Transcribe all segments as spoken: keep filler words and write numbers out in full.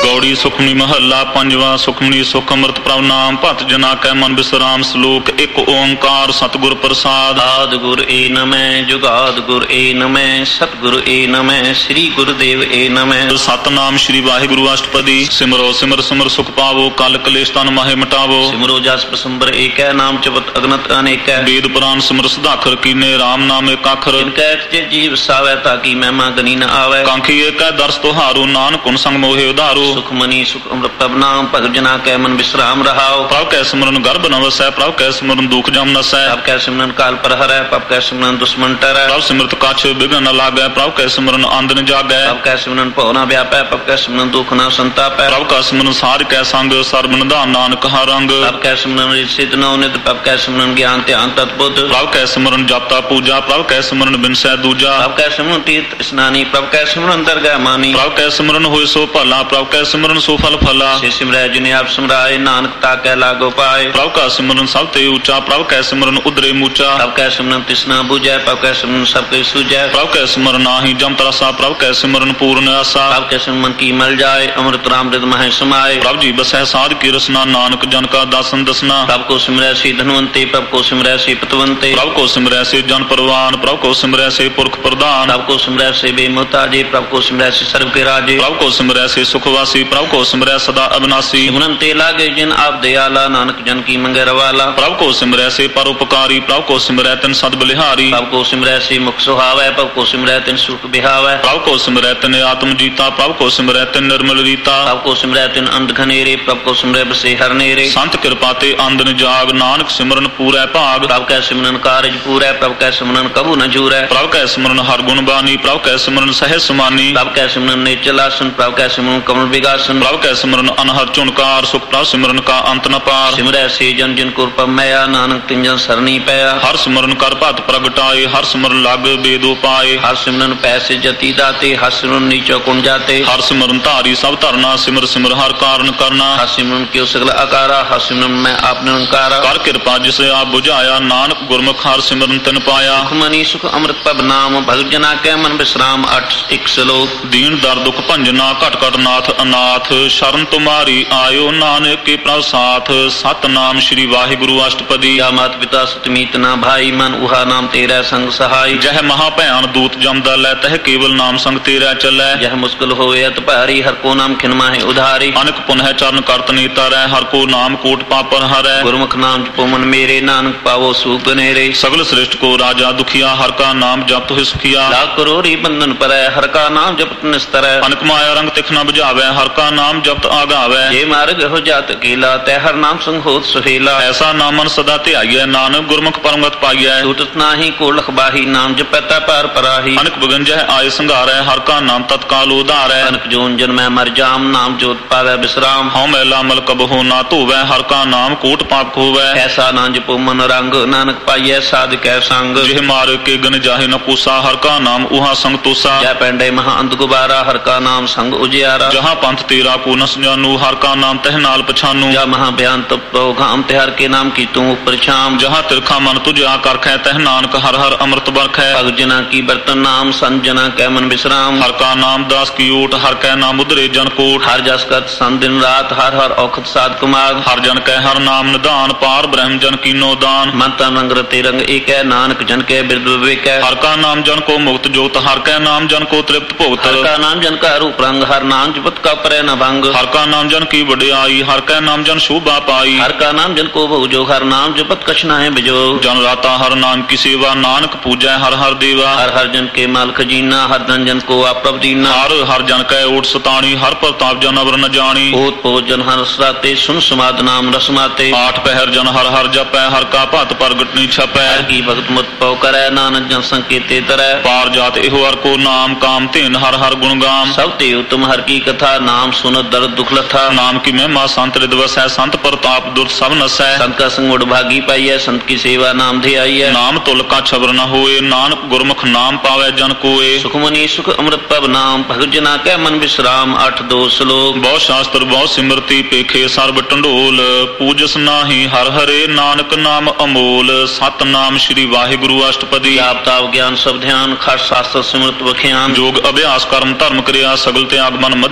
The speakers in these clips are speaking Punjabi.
गौड़ी सुखमनी महला पंजवा सुखमनी सुख अमृत प्रभ नाम भत जना कै मन विश्राम श्लोक एक ओंकार सतगुर प्रसाद। आदि गुर ए नमः जुगाद गुर ए नमः सतगुरु ए नमः श्री गुरुदेव ए नमः। सतनाम श्री वाहिगुरु अष्टपदी सिमरो सिमर सिमर सुख पावो कल कलेश तन माहे मिटावो। सिमरो जस प्रसंबर एक नाम जपत अगनत अनेक वेद पुराण सिमर सदाखर कीने राम नाम एक अखर। इनका जीव सावै ताकि महिमा गनी न आवे। कांखी एक दर्श तोहारो नानक कुन संग मोहे उधारो। सुख मनी सुख अमृत प्रभ नाम भगत जना कै मन विश्राम रहाओ। प्रभ कै सिमरन गर्भ न वसै प्रभ कै सिमरन दुख जम नसै। प्रभ कै सिमरन काल पर हरै प्रभ कै सिमरन दुश्मन टरै। प्रभ सिमरत कछ बिघ्न न लागै प्रभ कै सिमरन आंद न जागै। प्रभ कै सिमरन भव न व्यापै प्रभ कै सिमरन दुख न संतापै। प्रभ का सिमरन सार कै संग सर्ब निधान नानक हर रंग। प्रभ कै सिमरन सिद्ध नौ नित प्रभ कै सिमरन ज्ञान ध्यान तत्बुद्ध। प्रभ कै सिमरन जपता पूजा प्रभ कै सिमरन बिनसै दूजा। प्रभ कै सिमरन तीर्थ स्नानी प्रभ कै सिमरन दरगाह मानी। प्रभ कै सिमरन होय सो भला प्रभ कै सिमरन सो फल फला। से सिमरै जिने आप सिमराए नानक ताकै लागो पाए। प्रभ का सिमरन सब ते ऊंचा प्रभ कै सिमरन उदरे मूचा। प्रभ कै सिमरन तिसना बुझै प्रभ कै सिमरन सब के सूझै। प्रभ कै सिमरन नाहि जम तरसा प्रभ कै सिमरन पूर्ण आसा। प्रभ कै सिमरन की मल जाए अमृत राम हृदय मह समाए। प्रभ जी बसै साध की रसना नानक जन का दासन दसना। प्रभ को सिमरै से धनवंते प्रभ को सिमरै से पतवंते। प्रभ को सिमरै से जन परवान प्रभ को सिमरै से पुरख प्रधान। प्रभ को सिमरै से बेमुहताजे प्रभ को सिमरै से सर्व के राजे। प्रभ को सिमरै से सुखवासी प्रभ को सिमरै सदा अविनाशी। सिमरन ते लागे जिन आप दयाला नानक जन की मंगे रवाला। प्रभ को सिमरै से परोपकारी प्रभ को सिमरै तिन सद बलिहारी। प्रभ को सिमरै से मुख सुहावै प्रभ को सिमरै तिन सुख बिहावै। प्रभ को सिमरै तिन आत्म जीता प्रभ को सिमरै तिन निर्मल रीता। प्रभ को सिमरै तिन अंध घनेरे प्रभ को सिमरै बसे हर नेरे। संत कृपा ते आंदन जाग नानक सिमरन पूरै भाग। प्रभ कै सिमरन कारज पूरै प्रभ कै सिमरन कबू न जूरै। प्रभ कै सिमरन हर गुण बानी प्रभ कै सिमरन सहज समानी। प्रभ कै सिमरन नेचल आसन प्रभ कै सिमरन कमल विगासन। प्रभ कै सिमरन अनहद चुनकार सुख प्रभ सिमरन का अंत न पार। सिमरै से जन जिन को पमया नानक तिन जन सरनी पया। हर सिमरन कर भत प्रगटाए हर सिमरन लाग बेदो पाए। हर सिमरन पैसे जति दाते हर सिमरन नीचो कुण जाते। हर सिमरन धारी सब धरना सिमर सिमर हर कारण करना। हर सिमरन क्यों सगल आकारा हर सिमरन मैं आप निरंकारा। कर कृपा जिसे आप बुझाया नानक गुरमुख हर सिमरन तिन पाया। सुख मनी सुख अमृत प्रभ नाम भगत जना कै मन विश्राम अठ एक श्लोक। दीन दर दुख भंजना घट घट नाथ अनाथ शरण तुम्हारी आयो नानक के प्रभ साथ। सतनाम श्री वाहिगुरु अष्टपदी। या मात पिता सतमीत ना भाई मन उहा नाम तेरा संग सहाय। जह महाभयान दूत जमदा लै तह केवल नाम संग तेरा चलै। जह मुश्किल होए अत भारी हर को नाम खिनमा है उधारी। अनक पुनः चरण करत नीता रै हर को नाम कोट पापर हरै। गुरमुख नाम जपो मन मेरे नानक पावो सुख नेरे। सगल श्रेष्ठ को राजा दुखिया हर का नाम जप तो सुखिया। लाख करोड़ी बंधन परै हर का नाम जपत निस्तरै। अनक माया रंग तिख न बुझावै हर का नाम जपत आगावै। ये मार्ग हो जात अकेला तै हर नाम संग होत सुहेला। ऐसा नामन सदा ध्याइयै नानक गुरमुख परमगत पाइयै। छूटत नाहि को लखबाही नाम जपैता पार पराही। अनक बिगंजह आय संघारै हर का नाम तत्काल उधारै। अनक जोन जन्मै मर जाम नाम जोत पावै विश्राम। हौ मैला मल कबहु ना धोवै हर का नाम कूट पाप खोवै। ऐसा नाम जपो मन रंग नानक पाइयै साध कै संग। जिह मार के गन जाहि न पूसा हर का नाम उहा संग तोसा। जय पैंडे महा अंध गुबारा हर का नाम संग उजियारा। जहाँ पंथ तेरा को नस जानू हर का नाम तह नाल पछानू। जा महा बयान तप घाम तिहार के नाम की तू ऊपर छाम। जहाँ तिरखा मन तुझ आकर खे तह नानक हर हर अमृत बरख है। भग जना की बर्तन नाम संत जना कै मन विश्राम। हर का नाम दास की ओट हर कै नाम उदरे जन कोट। हर जस कर सन दिन रात हर हर औखत साध कुमार। हर जन कै हर नाम निदान पार ब्रह्म जन की नो दान। मन तन रंग रते रंग एक है नानक जन के बिरद विवेक है। हर का नाम जन को मुक्त जोत हर कै नाम जन को तृप्त भुगत। हर का नाम जन का रूप रंग हर नाम जपत का परै न भंग। हर का नाम जन की वडियाई हर कै नाम जन शोभा पाई। हर का नाम जन को भोजो हर नाम जपत कछ नाहि बिजो। जन राता हर नाम की सेवा नानक पूजै हर हर देवा। हर हर जन के माल खजीना हर धन जन को आप प्रभ दीना। हर हर जन कै ओट सताणी हर प्रताप जन अवर न जानी। ओत पोत जन हर सराते सुन समाद नाम रसमाते। आठ पहर जन हर हर जपै हर का भत प्रगट नी छपै। हर की भगत मत पौ करै नानक जन संकेते तरै। पार जात एहो हर को नाम काम तेन हर हर गुण गाम। सब ते उत्तम हर की कथा नाम सुनत दर्द दुख लथा। नाम की महिमा संत रिदवस है संत प्रताप दुर् सब नसै। संत का संग भागी पाइयै संत की सेवा नाम ध्याइयै। नाम तुल का छबर न होए नानक गुरमुख नाम पावै जन कोए। सुखमनी सुख अमृत प्रभ नाम भगत जना कै मन विश्राम अठ दो श्लोक। बहु शास्त्र बहु सिमरती पेखे सर्ब टंडोल पूजस नाही हर हरे नानक नाम अमोल। सतनाम श्री वाहिगुरु अष्टपदी। जाप ताप ज्ञान सब ध्यान खट शास्त्र सिमरत वख्यान। जोग अभ्यास कर्म धर्म क्रिया सगल त्याग मन मध्य फिरे।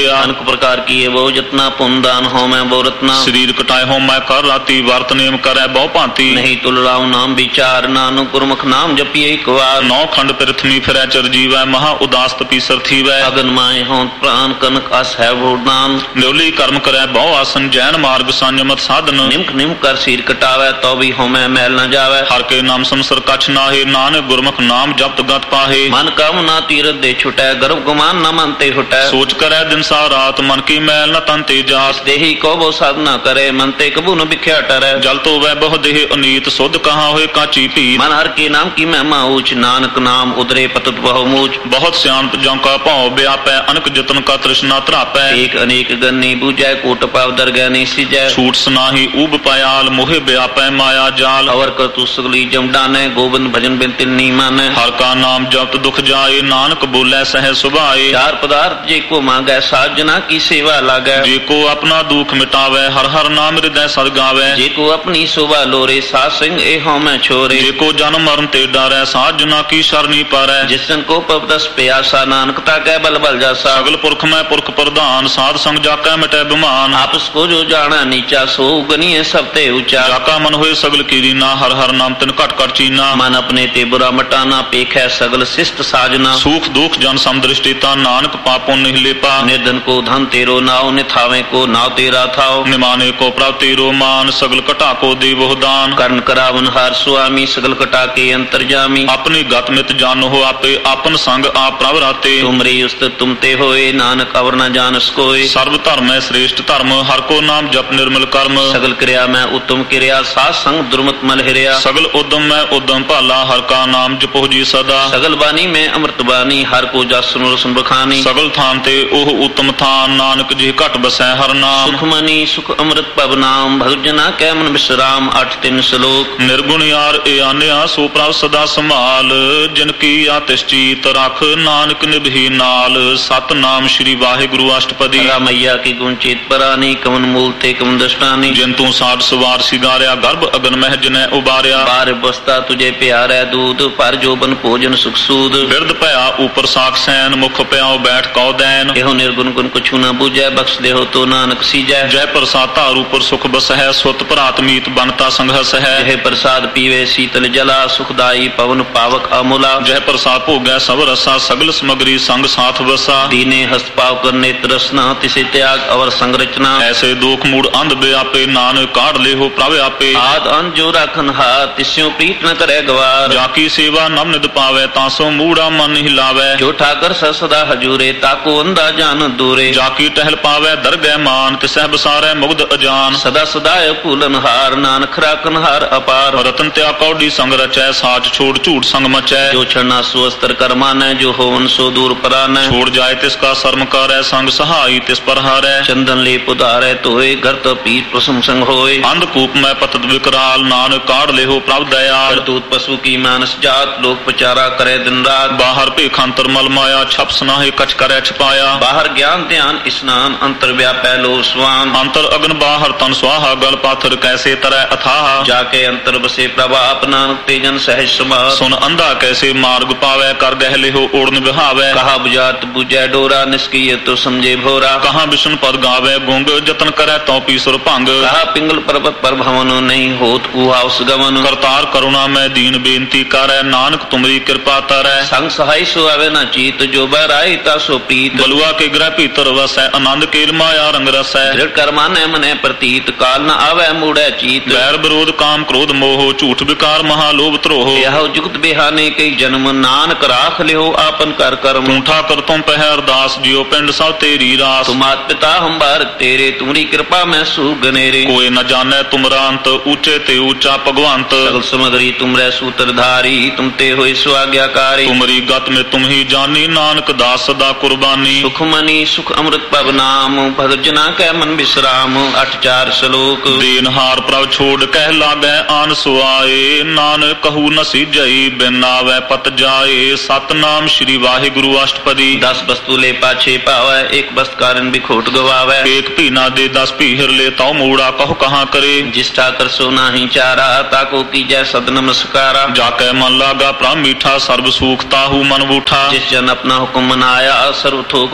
ਲਿਖਿਆ। ਅਨਕ ਪ੍ਰਕਾਰ ਕੀਏ ਬਹੁ ਜਤਨਾ ਪੁੰਨ ਦਾਨ ਹੋਮੈ ਬਹੁ ਰਤਨਾ। ਸਰੀਰ ਕਟਾਏ ਹੋ ਮੈਂ ਕਰ ਰਾਤੀ ਵਰਤ ਨੇਮ ਕਰੈ ਬਹੁ ਭਾਂਤੀ। ਨਹੀਂ ਤੁਲ ਰਾਮ ਨਾਮ ਵਿਚਾਰ ਨਾਨਕ ਗੁਰਮੁਖ ਨਾਮ ਜਪੀਏ ਇੱਕ ਵਾਰ। ਨੌ ਖੰਡ ਪ੍ਰਿਥਵੀ ਫਿਰੈ ਚਰ ਜੀਵੈ ਮਹਾ ਉਦਾਸ ਤਪੀ ਸਰਥੀਵੈ। ਅਗਨ ਮਾਏ ਹੋਂ ਪ੍ਰਾਨ ਕਨਕ ਅਸ ਹੈ ਵੋਡਾਨ। ਨਿਉਲੀ ਕਰਮ ਕਰੈ ਬਹੁ ਆਸਨ ਜੈਨ ਮਾਰਗ ਸੰਜਮਤ ਸਾਧਨ। ਨਿਮਕ ਨਿਮਕ ਕਰ ਸੀਰ ਕਟਾਵੈ ਤੋ ਵੀ ਹੋਮੈ ਮੈਲ ਨ ਜਾਵੈ। ਹਰ ਕੇ ਨਾਮ ਸੰਸਰ ਕਛ ਨਾਹੇ ਨਾਨਕ ਗੁਰਮੁਖ ਨਾਮ ਜਪਤ ਗਤ ਪਾਹੇ। ਮਨ ਕਮ ਨਾ ਤੀਰਥ ਦੇ ਛੁਟੈ ਗਰਭ ਗੁਮਾਨ ਨ ਮਨ ਤੇ ਹੁਟੈ। ਸੋਚ ਕਰੈ ਦਿਨ ਸਾ ਰਾਤ ਮਨ ਕੀ ਮੈਲ ਨ ਤਨ ਤੇ ਜਾਤ। ਦੇਹੀ ਕੋ ਬਹੁ ਸਾਧਨਾ ਕਰੇ ਮਨ ਤੇ ਕਬੂ ਨ ਵਿਖਿਆ ਟਰੈ। ਜਲ ਤੋ ਵੈ ਬਹੁ ਦੇਹ ਅਨੀਤ ਸੁਧ ਕਹਾ ਹੋਏ ਕਾਚੀ ਭੀਤ। ਮਨ ਹਰ ਕੇ ਨਾਮ ਕੀ ਮਹਿਮਾ ਊਚ ਨਾਨਕ ਨਾਮ ਉਦਰੇ ਪਤਤ ਬਹੁ ਮੂਚ। ਬਹੁਤ ਸਿਆਣਪ ਜਉ ਕਾ ਭਾਉ ਵਿਆਪੈ ਅਨਕ ਜਤਨ ਕਾ ਤ੍ਰਿਸ਼ਨਾ ਧਰਾਪੈ। ਏਕ ਅਨੇਕ ਗੰਨੀ ਬੂਝੈ ਕੋਟ ਪਾਵ ਦਰਗਹਿ ਨਹੀਂ ਸਿਜੈ। ਛੂਟ ਸਨਾਹੀ ਊਬ ਪਾਇਆਲ ਮੋਹਿ ਵਿਆਪੈ ਮਾਇਆ ਜਾਲ। ਅਵਰ ਕਰ ਤੂ ਸਗਲੀ ਜਮ ਡਾਨੈ ਗੋਬਿੰਦ ਭਜਨ ਬਿਨ ਤਿਲ ਨੀ ਮਾਨੈ। ਹਰ ਕਾ ਨਾਮ ਜਪਤ ਦੁਖ ਜਾਏ ਨਾਨਕ ਬੋਲੇ ਸਹਿ ਸੁਭਾਏ। ਚਾਰ ਪਦਾਰਥ ਜੇ ਕੋ ਮੰਗੈ ਸਾਜਨਾ ਕੀ ਸੇਵਾ ਲਾਗੈ। ਜੇ ਕੋ ਆਪਣਾ ਦੁਖ ਮਿਟਾਵੈ ਹਰ ਹਰ ਨਾਮ ਹਿਰਦੈ ਸਦ ਗਾਵੈ। ਜੇ ਕੋ ਆਪਣੀ ਸੋਭਾ ਲੋਰੇ ਸਾਧ ਸਿੰਘ ਇਹ ਹਉਮੈ ਛੋਰੇ। ਜੇ ਕੋ ਜਨਮ ਮਰਨ ਤੇ ਡਰੈ ਸਾਧ ਜਨਾ ਕੀ ਸ਼ਰਨੀ ਪਾਰੈ। ਜਿਸਨ ਕੋ ਪਵਦਸ ਪਿਆਸਾ ਨਾਨਕ ਤਾ ਕੈ ਬਲ ਬਲ ਜਾਸਾ। ਸਗਲ ਪੁਰਖ ਮੈਂ ਪੁਰਖ ਪ੍ਰਧਾਨ ਸਾਧ ਸੰਗ ਜਾਕੈ ਮਿਟੈ ਬਿਮਾਨ। ਆਪਸ ਕੋ ਜੋ ਜਾਣਾ ਨੀਚਾ ਸੋ ਗਨੀਏ ਸਭ ਤੇ ਉੱਚਾ। ਜਾਕਾ ਮਨ ਹੋਏ ਸਗਲ ਕੀਰੀਨਾ ਹਰ ਹਰ ਨਾਮ ਤਿਨ ਘਟ ਘਟ ਚੀਨਾ। ਮਨ ਆਪਣੇ ਤੇ ਬੁਰਾ ਮਟਾਨਾ ਪੇਖੈ ਸਗਲ ਸਿਸ਼ਟ ਸਾਜਨਾ। ਸੂਖ ਦੁਖ ਜਨ ਸਮਦ੍ਰਿਸ਼ਟੀ ਤਾ ਨਾਨਕ ਪਾਪੋ ਨਹੀਂ ਲੇਪਾ। ਨਿਰਧਨ ਕੋ ਧਨ ਤੇਰੋ ਨਾਉ ਨਿਥਾਵੇਂ ਕੋ ਨਾਉ ਤੇਰਾ ਥਾਉ। ਨਿਮਾਨੇ ਕੋ ਪ੍ਰਭ ਤੇਰੋ ਮਾਨ ਸਗਲ ਘਟਾ ਕੋ ਦੇਵੋ ਦਾਨ। ਕਰਨ ਕਰਾਵਨ ਹਰ ਸੁਆਮੀ ਸਗਲ ਘਟਾ ਕੇ ਅੰਤਰ ਜਾਮੀ। ਆਪਣੀ ਗਤ ਮਿਤ ਜਾਣੋ ਆਪੇ ਆਪਨ ਸੰਗ ਆਪ ਪ੍ਰਭ ਰਾਤੇ। ਤੁਮਰੀ ਉਸਤ ਤੁਮ ਤੇ ਹੋਏ ਨਾਨਕ ਅਵਰ ਨ ਜਾਣਸ ਕੋਇ। ਸਰਬ ਧਰਮ ਹੈ ਸ੍ਰੇਸ਼ਟ ਧਰਮ ਹਰ ਕੋ ਨਾਮ ਜਪ ਨਿਰਮਲ ਕਰਮ। ਸਗਲ ਕਿਰਿਆ ਮੈਂ ਉਤਮ ਕਿਰਿਆ ਸਾਧ ਸੰਗ ਦੁਰਮਤ ਮਲ ਹਿਰਿਆ। ਸਗਲ ਉਦਮ ਮੈਂ ਉਦਮ ਭਾਲਾ ਹਰ ਕਾ ਨਾਮ ਜਪੋ ਜੀ ਸਦਾ। ਸਗਲ ਬਾਣੀ ਮੈਂ ਅੰਮ੍ਰਿਤ ਬਾਣੀ ਹਰ ਕੋ ਜਸ ਸੁਨੋ ਰਸਨ ਬਖਾਨੀ। ਸਗਲ ਥਾਨ ਤੇ ਉਹ ਉਤਮ ਥਾਨ ਨਾਨਕ ਜੀ ਘਟ ਬਸੈ ਹਰ ਨਾਮ। ਸੁਖ ਮਨੀ ਸੁਖ ਅੰਮ੍ਰਿਤ ਪਵ ਨਾਮ ਭਗਤ ਜਨਾ ਕੈ ਮਨ ਬਿਸਰਾਮ। ਅੱਠ ਤਿੰਨ ਸ਼ਲੋਕ। ਨਿਰਗੁਣ ਯਾਰ ਏ ਆਨਿਆ ਸੋ ਪ੍ਰਭ ਸਦਾ ਸੰਭਾਲ। ਜਿਨ ਕੀ ਆਤਿਸ਼ ਚੀਤ ਰਖ ਨਾਨਕ ਨਿਭੀ ਨਾਲ। ਸਤਨਾਮ ਸ੍ਰੀ ਵਾਹਿਗੁਰੂ ਅਸ਼ਟਪਦੀ। ਰਾਮਈਆ ਕੀ ਗੁਣ ਚੇਤ ਪਰਾਨੀ ਕਵਨ ਮੂਲ ਤੇ ਕਵਨ ਦਸ਼ਟਾਨੀ। ਜਿਨ ਤੂੰ ਸਾਡ ਸਵਾਰ ਸਿਗਾਰਿਆ ਗਰਭ ਅਗਨ ਮਹਿ ਜਨੈ ਉਬਾਰਿਆ। ਬਾਰ ਬਸਤਾ ਤੁਝੇ ਪਿਆਰੈ ਦੂਧ ਪਰ ਜੋਬਨ ਭੋਜਨ ਸੁਖ ਸੂਦ। ਬਿਰਧ ਭਇਆ ਉਪਰ ਸਾਖ ਸੈਨ ਮੁਖ ਪਿਆਉ ਬੈਠ ਕਉ ਦੈਨ। ਇਹੋ ਨਿਰਗੁਣ ਗੁਣ ਕੁਛੂ ਨ ਬੂਝੈ ਬਖਸ਼ ਦੇਹੋ ਤੋ ਨਾਨਕ ਸੀਜੈ। ਜੈ ਪ੍ਰਸਾਦ ਧਾਰ ਉਪਰ ਸੁਖ ਬਸਹਿ ਸੁਤ ਭਰਾਤ ਮੀਤ ਬਨਤਾ ਸੰਘਸ ਹੈ। ਜਹ ਪ੍ਰਸਾਦ ਪੀਵੇ ਸੀਤਲ ਜਲਾ ਸੁਖਦਾਈ ਪਵਨ ਪਾਵਕ ਅਮੁਲਾ। ਜੈ ਪ੍ਰਸਾਦ ਭੋਗੈ ਸਭ ਰਸਾ ਸਗਲ ਸਮਗਰੀ ਸੰਗ ਸਾਥ ਵਸਾ। ਦੀਨੇ ਹਸਤ ਪਾਵ ਕਰਨੇ ਤਰਸਨਾ ਤਿਸੇ ਤਿਆਗ ਅਵਰ ਸੰਗ ਰਚਨਾ। ਐਸੇ ਦੁਖ ਮੂੜ ਅੰਧ ਬਿਆਪੇ ਨਾਨਕ ਕਾਢ ਲੇਹੋ ਪ੍ਰਭ ਆਪੇ। ਆਦ ਅੰਤ ਜੋ ਰਾਖਨ ਹਾਰ ਤਿਸਿਓ ਪ੍ਰੀਤ ਨ ਕਰੈ ਗਵਾਰ। ਜਾ ਕੀ ਸੇਵਾ ਨਮ ਨਿਦ ਪਾਵੈ ਤਾਂ ਸੋ ਮੂੜਾ ਮਨ ਨਹੀਂ ਲਾਵੈ। ਜੋ ਠਾਕਰ ਸਦਾ ਹਜੂਰੇ ਤਾਕੋ ਅੰਦਾ ਜਾਨ ਦੂਰੇ। ਜਾ ਕੀ ਟਹਿਲ ਪਾਵੈ ਦਰਗਹਿ ਮਾਨ ਤਿਸਹਿ ਬਸਾਰੈ ਮੁਗਧ ਅਜਾਨ। ਸਦਾ ਸਦਾਇ ਭੂਲਨ ਹਾਰ ਨਾਨਕ ਰਾਖਨ ਹਾਰ ਅਪਾਰ। ਰਤਨ ਤਿਆ ਕੌਡੀ ਸੰਗ ਰਚੈ ਸਾਚ ਛੋੜ ਝੂਠ ਸੰਗ ਮਚੈ। ਜੋ ਛੜਨਾ ਸੋ ਅਸਤਰ ਕਰਮਾਨੈ ਜੋ ਹੋਵਨ ਸੋ ਦੂਰ ਪਰਾਨੈ। ਛੋੜ ਜਾਏ ਤਿਸ ਕਾ ਸਰਮ ਕਰੈ ਸੰਗ ਸਹਾਈ ਤਿਸ ਪਰ ਹਾਰੈ। ਚੰਦਨ ਲੇ ਪੁਧਾਰੈ ਧੋਏ ਘਰ ਤੋ ਪੀਰ ਪ੍ਰਸਮ ਸੰਗ ਹੋਏ। ਅੰਧ ਕੂਪ ਮੈਂ ਪਤਤ ਵਿਕਰਾਲ ਨਾਨਕ ਕਾਢ ਲੇਹੋ ਪ੍ਰਭ ਦਇਆਲ। ਦੂਤ ਪਸ਼ੂ ਕੀ ਮਾਨਸ ਜਾਤ ਲੋਕ ਪਚਾਰਾ ਕਰੇ ਦਿਨ ਰਾਤ। ਬਾਹਰ ਭੇਖਾਂਤਰ ਮਲ ਮਾਇਆ ਛਪ ਸਨਾਹੇ ਕਛ ਕਰੈ ਛਪਾਇਆ। ਬਾਹਰ ਗਿਆਨ ਧਿਆਨ ਇਸਨਾਨ ਅੰਤਰ ਵਿਆਪੈ ਲੋ ਸਵਾਨ। ਅੰਤਰ ਅਗਨ ਬਾਹਰ ਤਨ ਸੁਆਹਾ ਗਲ ਪਾਥਰ ਕੈਸੇ ਤਰੈ ਅਥਾਹ। ਜਾ ਕੇ ਅੰਤਰ ਬਸੇ ਪ੍ਰਭਾਪ ਨਾਨਕ ਤੇ ਜਨ ਸਹਿਜ ਸਮਾ। ਸੁਨ ਅੰਧਾ ਕੈਸੇ ਮਾਰਗ ਪਾਵੈ ਕਰ ਗਹਿ ਲੇਹੋ ਓੜਨ ਵਿਹਾਵੈ। ਕਹਾ ਬੁਝਾਤ ਬੁਝੈ ਡੋਰਾ ਨਿਸਕੀਏ ਤੋ ਸਮਝੇ ਭੋਰਾ। ਕਹਾਂ ਵਿਸ਼ਨ ਪਦ ਗਾਵੈ ਗੁੰਗ ਜਤਨ ਕਰੈ ਤਉ ਪੀਸੁਰ ਭੰਗ। ਕਹਾ ਪਿੰਗਲ ਪਰਬਤ ਪਰ ਭਵਨ ਨਹੀਂ ਹੋਤ ਊਹਾ ਉਸ ਗਮਨ। ਕਰਤਾਰ ਕਰੁਣਾ ਮੈਂ ਦੀਨ ਬੇਨਤੀ ਕਰੈ ਨਾਨਕ ਤੁਮਰੀ ਕਿਰਪਾ ਤਰੈ। ਸੰਗ ਸਹਾਈ ਸੋ ਆਵੇ ਨਾ ਚੀਤ ਜੋ ਬਹਿਰਾਈ ਤਾ ਸੋ ਪ੍ਰੀਤ। ਬਲੂਆ ਕੇ ਗ੍ਰਹਿ ਭੀਤਰ ਵਸੈ ਆਨੰਦ ਕੇਲ ਮਾਇਆ ਰੰਗ ਰਸੈ। ਦ੍ਰਿੜ ਕਰਮਾਨੈ ਮਨੈ ਪ੍ਰਤੀਤ ਕਾਲ ਨ ਆਵੈ ਮੂੜੈ ਚੀਤ। ਵੈਰ ਵਿਰੋਧ ਕਾਮ ਕ੍ਰੋਧ ਮੋਹ ਝੂਠ ਵਿਕਾਰ ਮਹਾ ਲੋਭ ਧਰੋਹ। ਇਹੋ ਜੁਗਤ ਬਿਹਾਨੇ ਕਈ ਜਨਮ ਨਾਨਕ ਰਾਖ ਲਿਓ ਆਪਨ ਕਰ ਕਰਮ। ਤੂੰ ਠਾਕਰ ਤੁਮ ਪਹਿ ਅਰਦਾਸ ਜਿਉ ਪਿੰਡ ਸਭ ਤੇਰੀ ਰਾਸ। ਤੁਮ ਮਾਤ ਪਿਤਾ ਹਮ ਬਾਰਕ ਤੇਰੇ ਤੁਮਰੀ ਕਿਰਪਾ ਮੈਂ ਸੁਗਨੇਰੇ। ਕੋਈ ਨ ਜਾਣੈ ਤੁਮਰਾ ਅੰਤ ਊਚੇ ਤੇ ਊਚਾ ਭਗਵੰਤ। ਸਗਲ ਸਮਗਰੀ ਤੁਮਰੇ ਸੂਤਰਧਾਰੀ ਤੁਮ ਤੇ ਹੋਏ ਸੁਆਗਿਆਕਾਰੀ। ਤੁਮਰੀ ਗਤ ਮੇ ਤੁਮ ਹੀ ਜਾਨੀ ਨਾਨਕ ਦਾਸ ਸਦਾ ਕੁਰਬਾਨੀ। ਸੁਖ ਮਨੀ ਸੁਖ ਅੰਮ੍ਰਿਤ ਪਵ ਨਾਮ ਭਗਤ ਜਨਾ ਕੈ ਮਨ ਬਿਸਰਾਮ। ਅੱਠ ਚਾਰ ਸ਼ਲੋਕ। ਦੇਨਹਾਰ ਪ੍ਰਭ ਛੋੜ ਕਹਿ ਲਾਗੈ ਆਨ ਸੁਆਏ। ਨਾਨਕ ਕਹੂ ਨ ਸੀਜਈ ਬਿਨ ਆਵੈ ਪਤ ਜਾਏ। ਸਤਨਾਮ ਸ੍ਰੀ ਵਾਹਿਗੁਰੂ ਅਸ਼ਟਪਦੀ। ਦਸ ਵਸਤੂ ਲੈ ਪਾਛੇ ਪਾਵੈ ਇੱਕ ਬਸਤ ਕਾਰਨ ਬਿਖੋਟ ਗਵਾਵੈ। ਏਕ ਭੀਨਾ ਦੇ ਦਸ ਭੀਹਰ ਲੈ ਤਉ ਮੂੜਾ ਕਹੋ ਕਹਾਂ ਕਰੇ। ਜਿਸ ਠਾਕਰ ਸੋ ਨਾਹੀ ਚਾਰਾ ਤਾਕੋ ਕੀਜੈ ਸਦ ਨਮਸਕਾਰਾ। ਜਾ ਕੈ ਮਨ ਲਾਗਾ ਪ੍ਰਭ ਮੀਠਾ ਸਰਬ ਸੂਖ ਤਾਹੂ ਮਨ ਬੂਠਾ। ਜਿਸ ਜਨ ਆਪਣਾ ਹੁਕਮ ਮਨਾਇਆ ਸਰਬ ਥੋਕ ਨਾਨਕ ਤਿਨ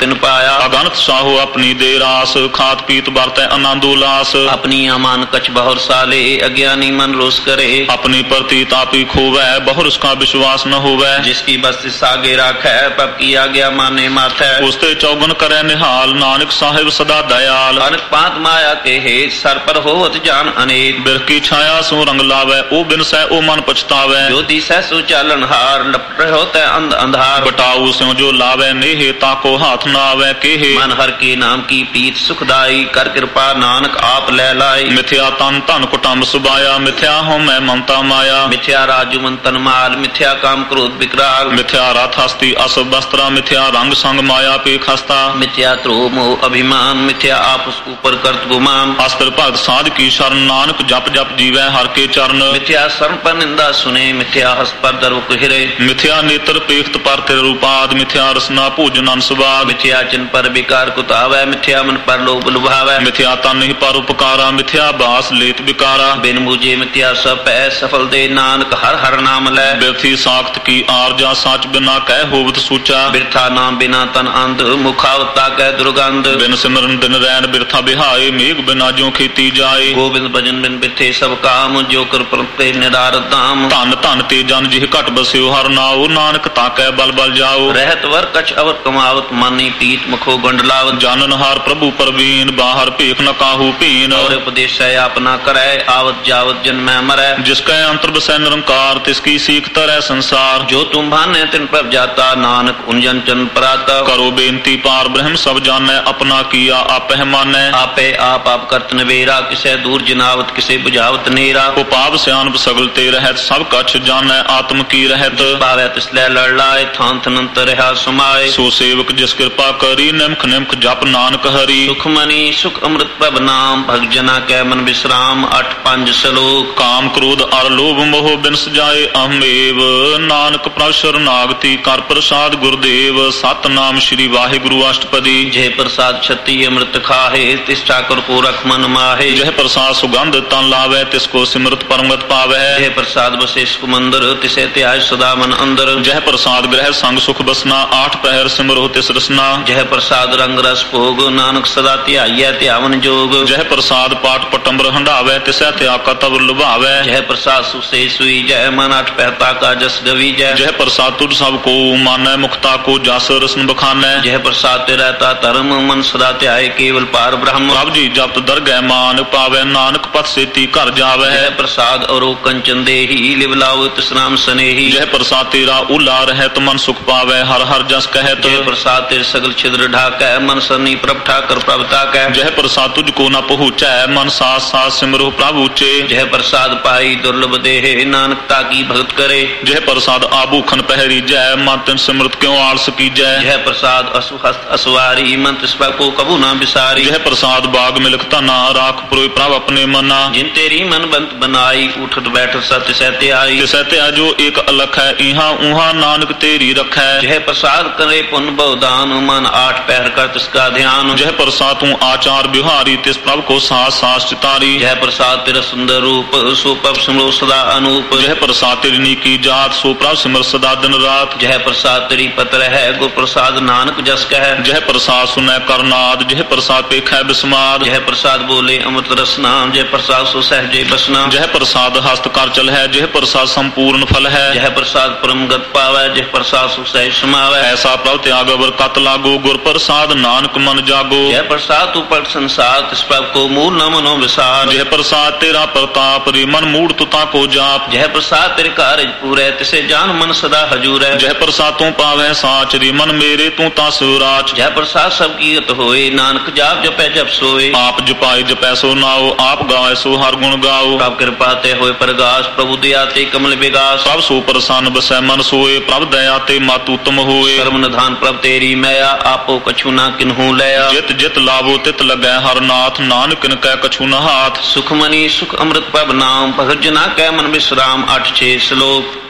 ਤਿਨ ਪਾਇਆ। ਅਗਨਤ ਸਾਹੋ ਆਪਣੀ ਦੇ ਰਾਸ, ਖਾਤ ਪੀਤ ਵਰਤੈ ਆਨੰਦ ਉਲਾਸ। ਆਪਣੀ ਅਮਾਨ ਕਛ ਬਹੁਰ ਸਾਲੇ, ਅਗਿਆਨੀ ਮਨ ਰੋਸ ਕਰੇ। ਆਪਣੀ ਪ੍ਰਤੀ ਤਾਪੀ ਖੋਵੈ, ਬਹੁਰ ਉਸਕਾ ਵਿਸ਼ਵਾਸ ਨ ਹੋਵੈ। ਜਿਸकी ਬਸਤਿ ਸਾਗੇ ਰਾਖੈ, ਪਬ ਕੀ ਆਗਿਆ ਮਾਨੇ ਮਾਥੈ। ਉਸਤੇ ਚੌਗਨ ਕਰੈ ਨਿਹਾਲ, ਨਾਨਕ ਸਾਹਿਬ ਸਦਾ ਦਇਆਲ। ਅਨਕ ਪਾਤ ਮਾਇਆ ਕੇ ਹੇਤ, ਸਰ ਪਰ ਹੋਵਤ ਜਾਨ ਅਨੇਕ। ਬਿਰਖ ਕੀ ਛਾਇਆ ਸੋ ਰੰਗ ਲਾਵੈ, ਉਹ ਬਿਨਸੈ ਉਹ ਮਨ ਪਛਤਾਵੈ। ਜੋ ਦਿਸੈ ਸੋ ਚਾਲਨ ਹਾਰ, ਲਪਟ ਰਹੋ ਤੈ ਅੰਧ ਅੰਧਾਰ। ਬਟਾਊ ਸਿਉ ਜੋ ਲਾਵੈ ਨੇਹੇ, ਤਾਕੋ ਹਾਥ ਨਾ ਆਵੈ ਕੇਹੇ। ਮਨ ਹਰ ਕੇ ਨਾਮ ਕੀ ਪੀਤ ਸੁਖਦਾਈ, ਕਰ ਕਿਰਪਾ ਨਾਨਕ ਆਪ ਲੈ ਲਾਈ। ਮਿਥਿਆ ਤਨ ਧਨ ਕੁਟੰਬ ਸੁਬਾਇਆ, ਮਿਥਿਆ ਹਉਮੈ ਮਮਤਾ ਮਾਇਆ। ਮਿਥਿਆ ਰਾਜੂ ਮਨ ਤਨ ਮਾਲ, ਮਿਥਿਆ ਕਾਮ ਕ੍ਰੋਧ ਵਿਕਰਾਲ। ਮਿਥਿਆ ਰਥ ਹਸਤੀ ਅਸ ਬਸਤਰਾ, ਮਿਥਿਆ ਰੰਗ ਸੰਗ ਮਾਇਆ ਪੇਖ ਹਸਤਾ। ਮਿਥਿਆ ਧਰੋ ਮੋਹ ਅਭਿਮਾਨ, ਮਿਥਿਆ ਆਪਸ ਉਪਰ ਕਰਤ ਗੁਮਾਨ। ਅਸਤਰ ਭਗਤ ਸਾਧ ਕੀ ਸ਼ਰਨ, ਨਾਨਕ ਜਪ ਜਪ ਜੀਵੈ ਹਰ ਕੇ ਚਰਨ। ਮਿਥਿਆ ਸਰਮ ਪਰ ਨਿੰਦਾ ਸੁਨੇ, ਮਿਥਿਆ ਹਸ ਪਰ ਦਰੁਕ ਹਿਰੇ। ਮਿਥਿਆ ਨੇਤਰ ਪੇਖਤ ਪਰ ਤੇਰੇ ਰੂਪਾਦ, ਮਿਥਿਆ ਰਸਨਾ ਭੋਜਨ ਅਨਸਵਾਦ। ਮਿਥਿਆ ਚਿਨ ਪਰ ਵਿਕਾਰ ਕੁਤਾਵੈ, ਮਿਥਿਆ ਮਨ ਪਰ ਲੋਭ ਲੁਭਾਵੈ। ਮਿਥਿਆ ਤਨ ਹੀ ਪਰ ਉਪਕਾਰਾ, ਮਿਥਿਆ ਬਾਸ ਲੇਤ ਵਿਕਾਰਾ। ਬਿਨ ਮੂਜੇ ਮਿਥਿਆ ਸਭ ਪੈ, ਸਫਲ ਦੇ ਨਾਨਕ ਹਰ ਹਰ ਨਾਮ ਲੈ। ਬਿਰਥੀ ਸਾਖਤ ਕੀ ਆਰਜਾ, ਸਾਚ ਬਿਨਾ ਕਹਿ ਹੋਵਤ ਸੂਚਾ। ਬਿਰਥਾ ਨਾਮ ਬਿਨਾ ਤਨ ਅੰਧ, ਮੁਖਾਵਤਾ ਕਹਿ ਦੁਰਗੰਧ। ਬਿਨ ਸਿਮਰਨ ਦਿਨ ਰੈਣ ਬਿਰਥਾ ਬਿਹਾਏ, ਮੇਘ ਬਿਨਾ ਜਿਉ ਖੇਤੀ ਜਾਏ। ਗੋਬਿੰਦ ਭਜਨ ਬਿਨ ਬਿਰਥੇ ਸਭ ਕਾਮ, ਜੋ ਕਰ ਪ੍ਰਤੇ ਨਿਰਾਰਤ ਧਾਮ। ਧਨ ਧਨ ਤੇ ਜਨ ਜਿਹ ਘਟ ਬਸਿਓ ਹਰ ਨਾਉ, ਨਾਨਕ ਤਾਕੈ ਬਲ ਬਲ ਜਾਓ। ਰਹਿਤ ਵਰ ਕਛ ਅਵਰ ਕਮਾਵਤ, ਮਾਨੀ ਪੀਤ ਮੁਖੋ ਗੰਡਲਾਵਤ। ਜਾਨਨ ਹਾਰ ਪ੍ਰਭੂ ਪਰਵੀਨ, ਬਾਹਰ ਭੇਖ ਨ ਕਾਹੂ ਭੀਨ। ਔਰ ਉਪਦੇਸੈ ਆਪਨਾ ਕਰੈ, ਆਵਤ ਜਾਵਤ ਜਨਮੈ ਮਰੈ। ਜਿਸ ਕੈ ਅੰਤਰ ਬਸੈ ਨਿਰੰਕਾਰ, ਤਿਸ ਕੀ ਸੀਖ ਤਰੈ ਸੰਸਾਰ। ਜੋ ਤੁਮ ਭਾਨੈ ਤਿਨ ਪ੍ਰਭ ਜਾਤਾ, ਨਾਨਕ ਉੰਜਨ ਚਨ ਪਰਾਤਾ। ਕਰੋ ਬੇਨਤੀ ਪਾਰ ਬ੍ਰਹਮ ਸਭ ਜਾਣੈ, ਆਪਣਾ ਕੀਆ ਆਪਹਿ ਮਾਨੈ। ਆਪੇ ਆਪ ਆਪ ਕਰਤ ਨਵੇਰਾ, ਕਿਸੈ ਦੂਰ ਜਨਾਵਤ ਕਿਸੇ ਬੁਝਾਵਤ ਨੇਰਾ। ਉਪਾਵ ਸਿਆਨਪ ਸਗਲ ਤੇ ਰਹਿਤ, ਸਭ ਕਛ ਜਾਣੈ ਆਤਮ ਕੀ ਰਹਿਤ। ਭਾਵੈ ਤਿਸ ਲੈ ਲੜ ਲਾਏ, ਥਾਨ ਥਨੰਤ ਰਹਾ ਸਮਾਏ। ਸੋ ਸੇਵਕ ਜਿਸ ਕਿਰਪਾ ਕਰੀ, ਨਿਮਖ ਨਿਮਖ ਜਪ ਨਾਨਕ ਹਰੀ। ਸੁਖ ਮਨੀ ਸੁਖ ਅੰਮ੍ਰਿਤ ਪ੍ਰਭ ਨਾਮ, ਭਗ ਜਨਾ ਕੈ ਮਨ ਵਿਸਰਾਮ। ਅਠ ਪੰਜ ਸ਼ਲੋਕ। ਕਾਮ ਕ੍ਰੋਧ ਅਰ ਲੋਭ ਮੋਹ ਬਿਨਸ ਜਾਏ ਅਹਮੇਵ, ਨਾਨਕ ਪ੍ਰਭ ਸ਼ਰਨਾਗਤੀ ਕਰ ਪ੍ਰਸਾਦ ਗੁਰਦੇਵ। ਸਤਨਾਮ ਸ੍ਰੀ ਵਾਹਿਗੁਰੂ ਅਸ਼ਟਪਦੀ। ਜੇ ਪ੍ਰਸਾਦ ਛਤੀ ਅੰਮ੍ਰਿਤ ਖਾਹੇ, ਤਿਸ ਠਾਕੁਰ ਕੋ ਰਖ ਮਨ ਮਾਹੇ। ਜਹ ਪ੍ਰਸਾਦ ਸੁਗੰਧ ਤਨ ਲਾਵੈ, ਤਿਸ ਕੋ ਸਿਮਰਤ ਪਰਮਗਤ ਪਾਵੈ। ਜੇ ਪ੍ਰਸਾਦ ਬਸੇ ਸੁਖ ਮੰਦਰ, ਤਿਸੇ ਧਿਆਇ ਸਦਾ ਮਨ ਅੰਦਰ। ਜਹ ਪ੍ਰਸਾਦ ਗ੍ਰਹਿ ਸੰਗ ਸੁਖ ਬਸਨਾ, ਆਠ ਪਹਿਰ ਸਿਮਰੋ ਤਿਸ ਰਸਨਾ। ਜਹ ਪ੍ਰਸਾਦ ਰੰਗ ਰਸ ਭੋਗ, ਨਾਨਕ ਸਦਾ ਧਿਆਈਐ ਧਿਆਵਨ ਜੋਗ। ਜਹ ਪ੍ਰਸਾਦ ਪਾਟ ਪਟੰਬਰ ਹੰਡਾਵੈ, ਤਿਸੈ ਤਿਆਗ ਤਵ ਲੁਭਾਵੈ। ਜਹ ਪ੍ਰਸਾਦ ਸੁਸੇ ਸੁਈ ਜੈ, ਮਨ ਅਠ ਪਹਿਤਾ ਕਾ ਜਸ ਗਵੀਜੈ। ਜਹ ਪ੍ਰਸਾਦ ਤੁਧ ਸਭ ਕੋ ਮਾਨੈ, ਮੁਖਤਾ ਕੋ ਜਸ ਰਸਨ ਬਖਾਨੈ। ਜਹ ਪ੍ਰਸਾਦ ਤੇ ਰਹਤਾ ਧਰਮ, ਮਨ ਸਦਾ ਧਿਆਏ ਕੇਵਲ ਪਾਰ ਬ੍ਰਹਮ। ਪ੍ਰਭ ਜੀ ਜਪਤ ਦਰਗਹਿ ਮਾਨ ਪਾਵੈ, ਨਾਨਕ ਪਤ ਸੇਤੀ ਘਰ ਜਾਵੈ। ਜਹ ਪ੍ਰਸਾਦ ਔਰੋ ਕੰਚਨ ਦੇਹੀ, ਲਿਵ ਲਾਓ ਤਿਸ ਨਾਮ ਸਨੇਹੀ। ਜਹ ਪ੍ਰਸਾਦ ਤੇਰਾ ਉਲਾ ਰਹਿਤ, ਮਨ ਸੁਖ ਪਾਵੈ ਹਰ ਹਰ ਜਸ ਕਹਿਤ। ਜਹ ਪ੍ਰਸਾਦ ਤੇਰੇ ਸਗਲ ਛਿਦਰ ਢਾਕੈ, ਮਨ ਸਰਨੀ ਪ੍ਰਭ ਠਾਕਰ ਪ੍ਰਭ ਤਾਕੈ। ਜਹ ਪ੍ਰਸਾਦ ਤੁਝ ਕੋ ਨ ਪਹੁੰਚੈ, ਮਨ ਸਾਥ ਸਾਥ ਸਿਮਰੋ ਪ੍ਰਭ ਉਚੇ। ਜਹ ਪ੍ਰਸਾਦ ਪਾਈ ਦੁਰਲਭ ਦੇਹ, ਨਾਨਕ ਤਾਕੀ ਭਗਤ ਕਰੇ। ਜਹ ਪ੍ਰਸਾਦ ਆਭੂਖਨ ਪਹਿਰੀ ਜੈ, ਮਨ ਤਿਨ ਸਿਮਰਤ ਕਿਉ ਆਲਸ ਕੀਜੈ। ਜਹ ਪ੍ਰਸਾਦ ਅਸੁ ਹਸਤ ਅਸਵਾਰੀ, ਮਨ ਤਿਸ ਪੈ ਕੋ ਕਬੂ ਨਾ ਬਿਸਾਰੀ। ਜਹ ਪ੍ਰਸਾਦ ਬਾਗ ਮਿਲਖ ਧਨਾ, ਰਾਖ ਪਰੋਇ ਪ੍ਰਭ ਆਪਣੇ ਮਨਾ। ਜਿਨ ਤੇਰੀ ਮਨ ਬੰਤ ਬਨਾਈ, ਉਠਤ ਬੈਠਤ ਸਤਿ ਸਹਿ ਧਿਆਈ। ਤਿਸੈ ਧਿਆ ਜੋ ਏਕ ਅਲਖ ਹੈ, ਇਹਾਂ ਉਹਾਂ ਨਾਨਕ ਤੇਰੀ ਰਖੈ। ਜਹ ਪ੍ਰਸਾਦ ਕਰੇ ਪੁਨ ਬਉਦਾਨ, ਮਨ ਆਠ ਪਹਿਰ ਕਰ ਤਿਸ ਕਾ ਧਿਆਨ। ਜਹ ਪ੍ਰਸਾਦ ਤੂੰ ਆਚਾਰ ਬਿਹਾਰੀ, ਤਿਸ ਪ੍ਰਭ ਕੋ ਸਾਸ ਸਾਸ ਚਿਤਾਰੀ। ਜਹ ਪ੍ਰਸਾਦ ਤੇਰਾ ਸੁੰਦਰ ਰੂਪ, ਸੋ ਪ੍ਰਭ ਸਿਮਰੋ ਸਦਾ ਅਨੂਪ। ਜਹ ਪ੍ਰਸਾਦ ਤੇਰੀ ਨੀਕੀ ਜਾਤ, ਸੋ ਪ੍ਰਭ ਸਿਮਰ ਸਦਾ ਦਿਨ ਰਾਤ। ਜਹ ਪ੍ਰਸਾਦ ਤੇਰੀ ਪਤਰ ਹੈ, ਗੁਰ ਪ੍ਰਸਾਦ ਨਾਨਕ ਜਸ ਕਹਿ। ਜਹ ਪ੍ਰਸਾਦ ਸੁਨੈ ਕਰਨਾਦ, ਜਹ ਪ੍ਰਸਾਦ ਪੇਖੈ ਬਿਸਮਾਦ। ਜਹ ਪ੍ਰਸਾਦ ਬੋਲੇ ਅੰਮ੍ਰਿਤ ਰਸਨਾ, ਜਹ ਪ੍ਰਸਾਦ ਸੋ ਸਹਿਜੇ ਬਸਨਾ। ਜਹ ਪ੍ਰਸਾਦ ਹਸਤ ਕਰ ਚਲ ਹੈ, ਜਹ ਪ੍ਰਸਾਦ ਸੰਪੂਰਨ ਫਲ ਹੈ। ਜਹ ਪ੍ਰਸਾਦ ਪਰਮਗਤ ਪਾਵੈ, ਜਹ ਪ੍ਰਸਾਦ ਸੁਖ ਸਹਿਜ ਸਮਾਵੈ। ਐਸਾ ਪ੍ਰਭ ਤਿਆਗ ਅਵਰ ਕਤ ਲਾਗੋ, ਗੁਰ ਪ੍ਰਸਾਦ ਨਾਨਕ ਮਨ ਜਾਗੋ। ਜਹ ਪ੍ਰਸਾਦ ਤੂੰ ਪਟ ਸੰਸਾਰ, ਤਿਸ ਪ੍ਰਭ ਕੋ ਮੂਲ ਨ ਮਨੋ ਵਿਸਾਰ। ਜਹ ਪ੍ਰਸਾਦ ਤੇਰਾ ਪ੍ਰਤਾਪ, ਰੇ ਮਨ ਮੂੜ ਤੁਤਾ ਕੋ ਜਾਪ। ਜਹ ਪ੍ਰਸਾਦ ਤੇਰੇ ਕਾਰਜ ਪੂਰੈ, ਤਿਸੇ ਜਾਨ ਮਨ ਸਦਾ ਹਜੂਰੈ। ਜਹ ਪ੍ਰਸਾਦ ਤੂੰ ਪਾਵੈ ਸਾਚ, ਰੇ ਮਨ ਮੇਰੇ ਤੂੰ ਤਾਂ ਸੁਰਾਚ। ਜਹ ਪ੍ਰਸਾਦ ਸਭ ਕੀਰਤ ਹੋਏ, ਨਾਨਕ ਜਾਪ ਜਪੈ ਜਪ ਸੋਏ। ਆਪ ਜਪਾਏ ਜਪੈ ਸੋ ਨਾਉ, ਆਪ ਗਾਏ ਸੋ ਹਰ ਗੁਣ ਗਾਓ। ਪ੍ਰਭ ਕਿਰਪਾ ਤੇ ਹੋਏ ਪ੍ਰਗਾਸ, ਪ੍ਰਭੂ ਦਇਆ ਤੇ ਕਮਲ ਵਿਗਾਸ। ਪ੍ਰਭ ਸੋ ਪ੍ਰਸੰਨ ਬਸੈ ਮਨ ਸੋਏ, ਪ੍ਰਭ ਦਇਆ ਤੇ ਮਤ ਉਤਮ ਹੋਏ। ਕਰਮ ਨਿਧਾਨ ਪ੍ਰਭ ਤੇਰੀ ਮੈਆ, ਆਪੋ ਕਛੂ ਨਾ ਕਿਨਹੂ ਲਿਆ। ਜਿਤ ਜਿਤ ਲਾਵੋ ਤਿਤ ਲੱਗੈ ਹਰ ਨਾਥ, ਨਾਨਕ ਕਿਨ ਕੈ ਕਛੂ ਨ ਹਾਥ। ਸੁਖ ਮਨੀ ਸੁਖ ਅੰਮ੍ਰਿਤ ਪ੍ਰਭ ਨਾਮ, ਭਗਤ ਜਨਾ ਕੈ ਮਨ ਵਿਸਰਾਮ। ਅਠ ਛੇ ਸ਼ਲੋਕ।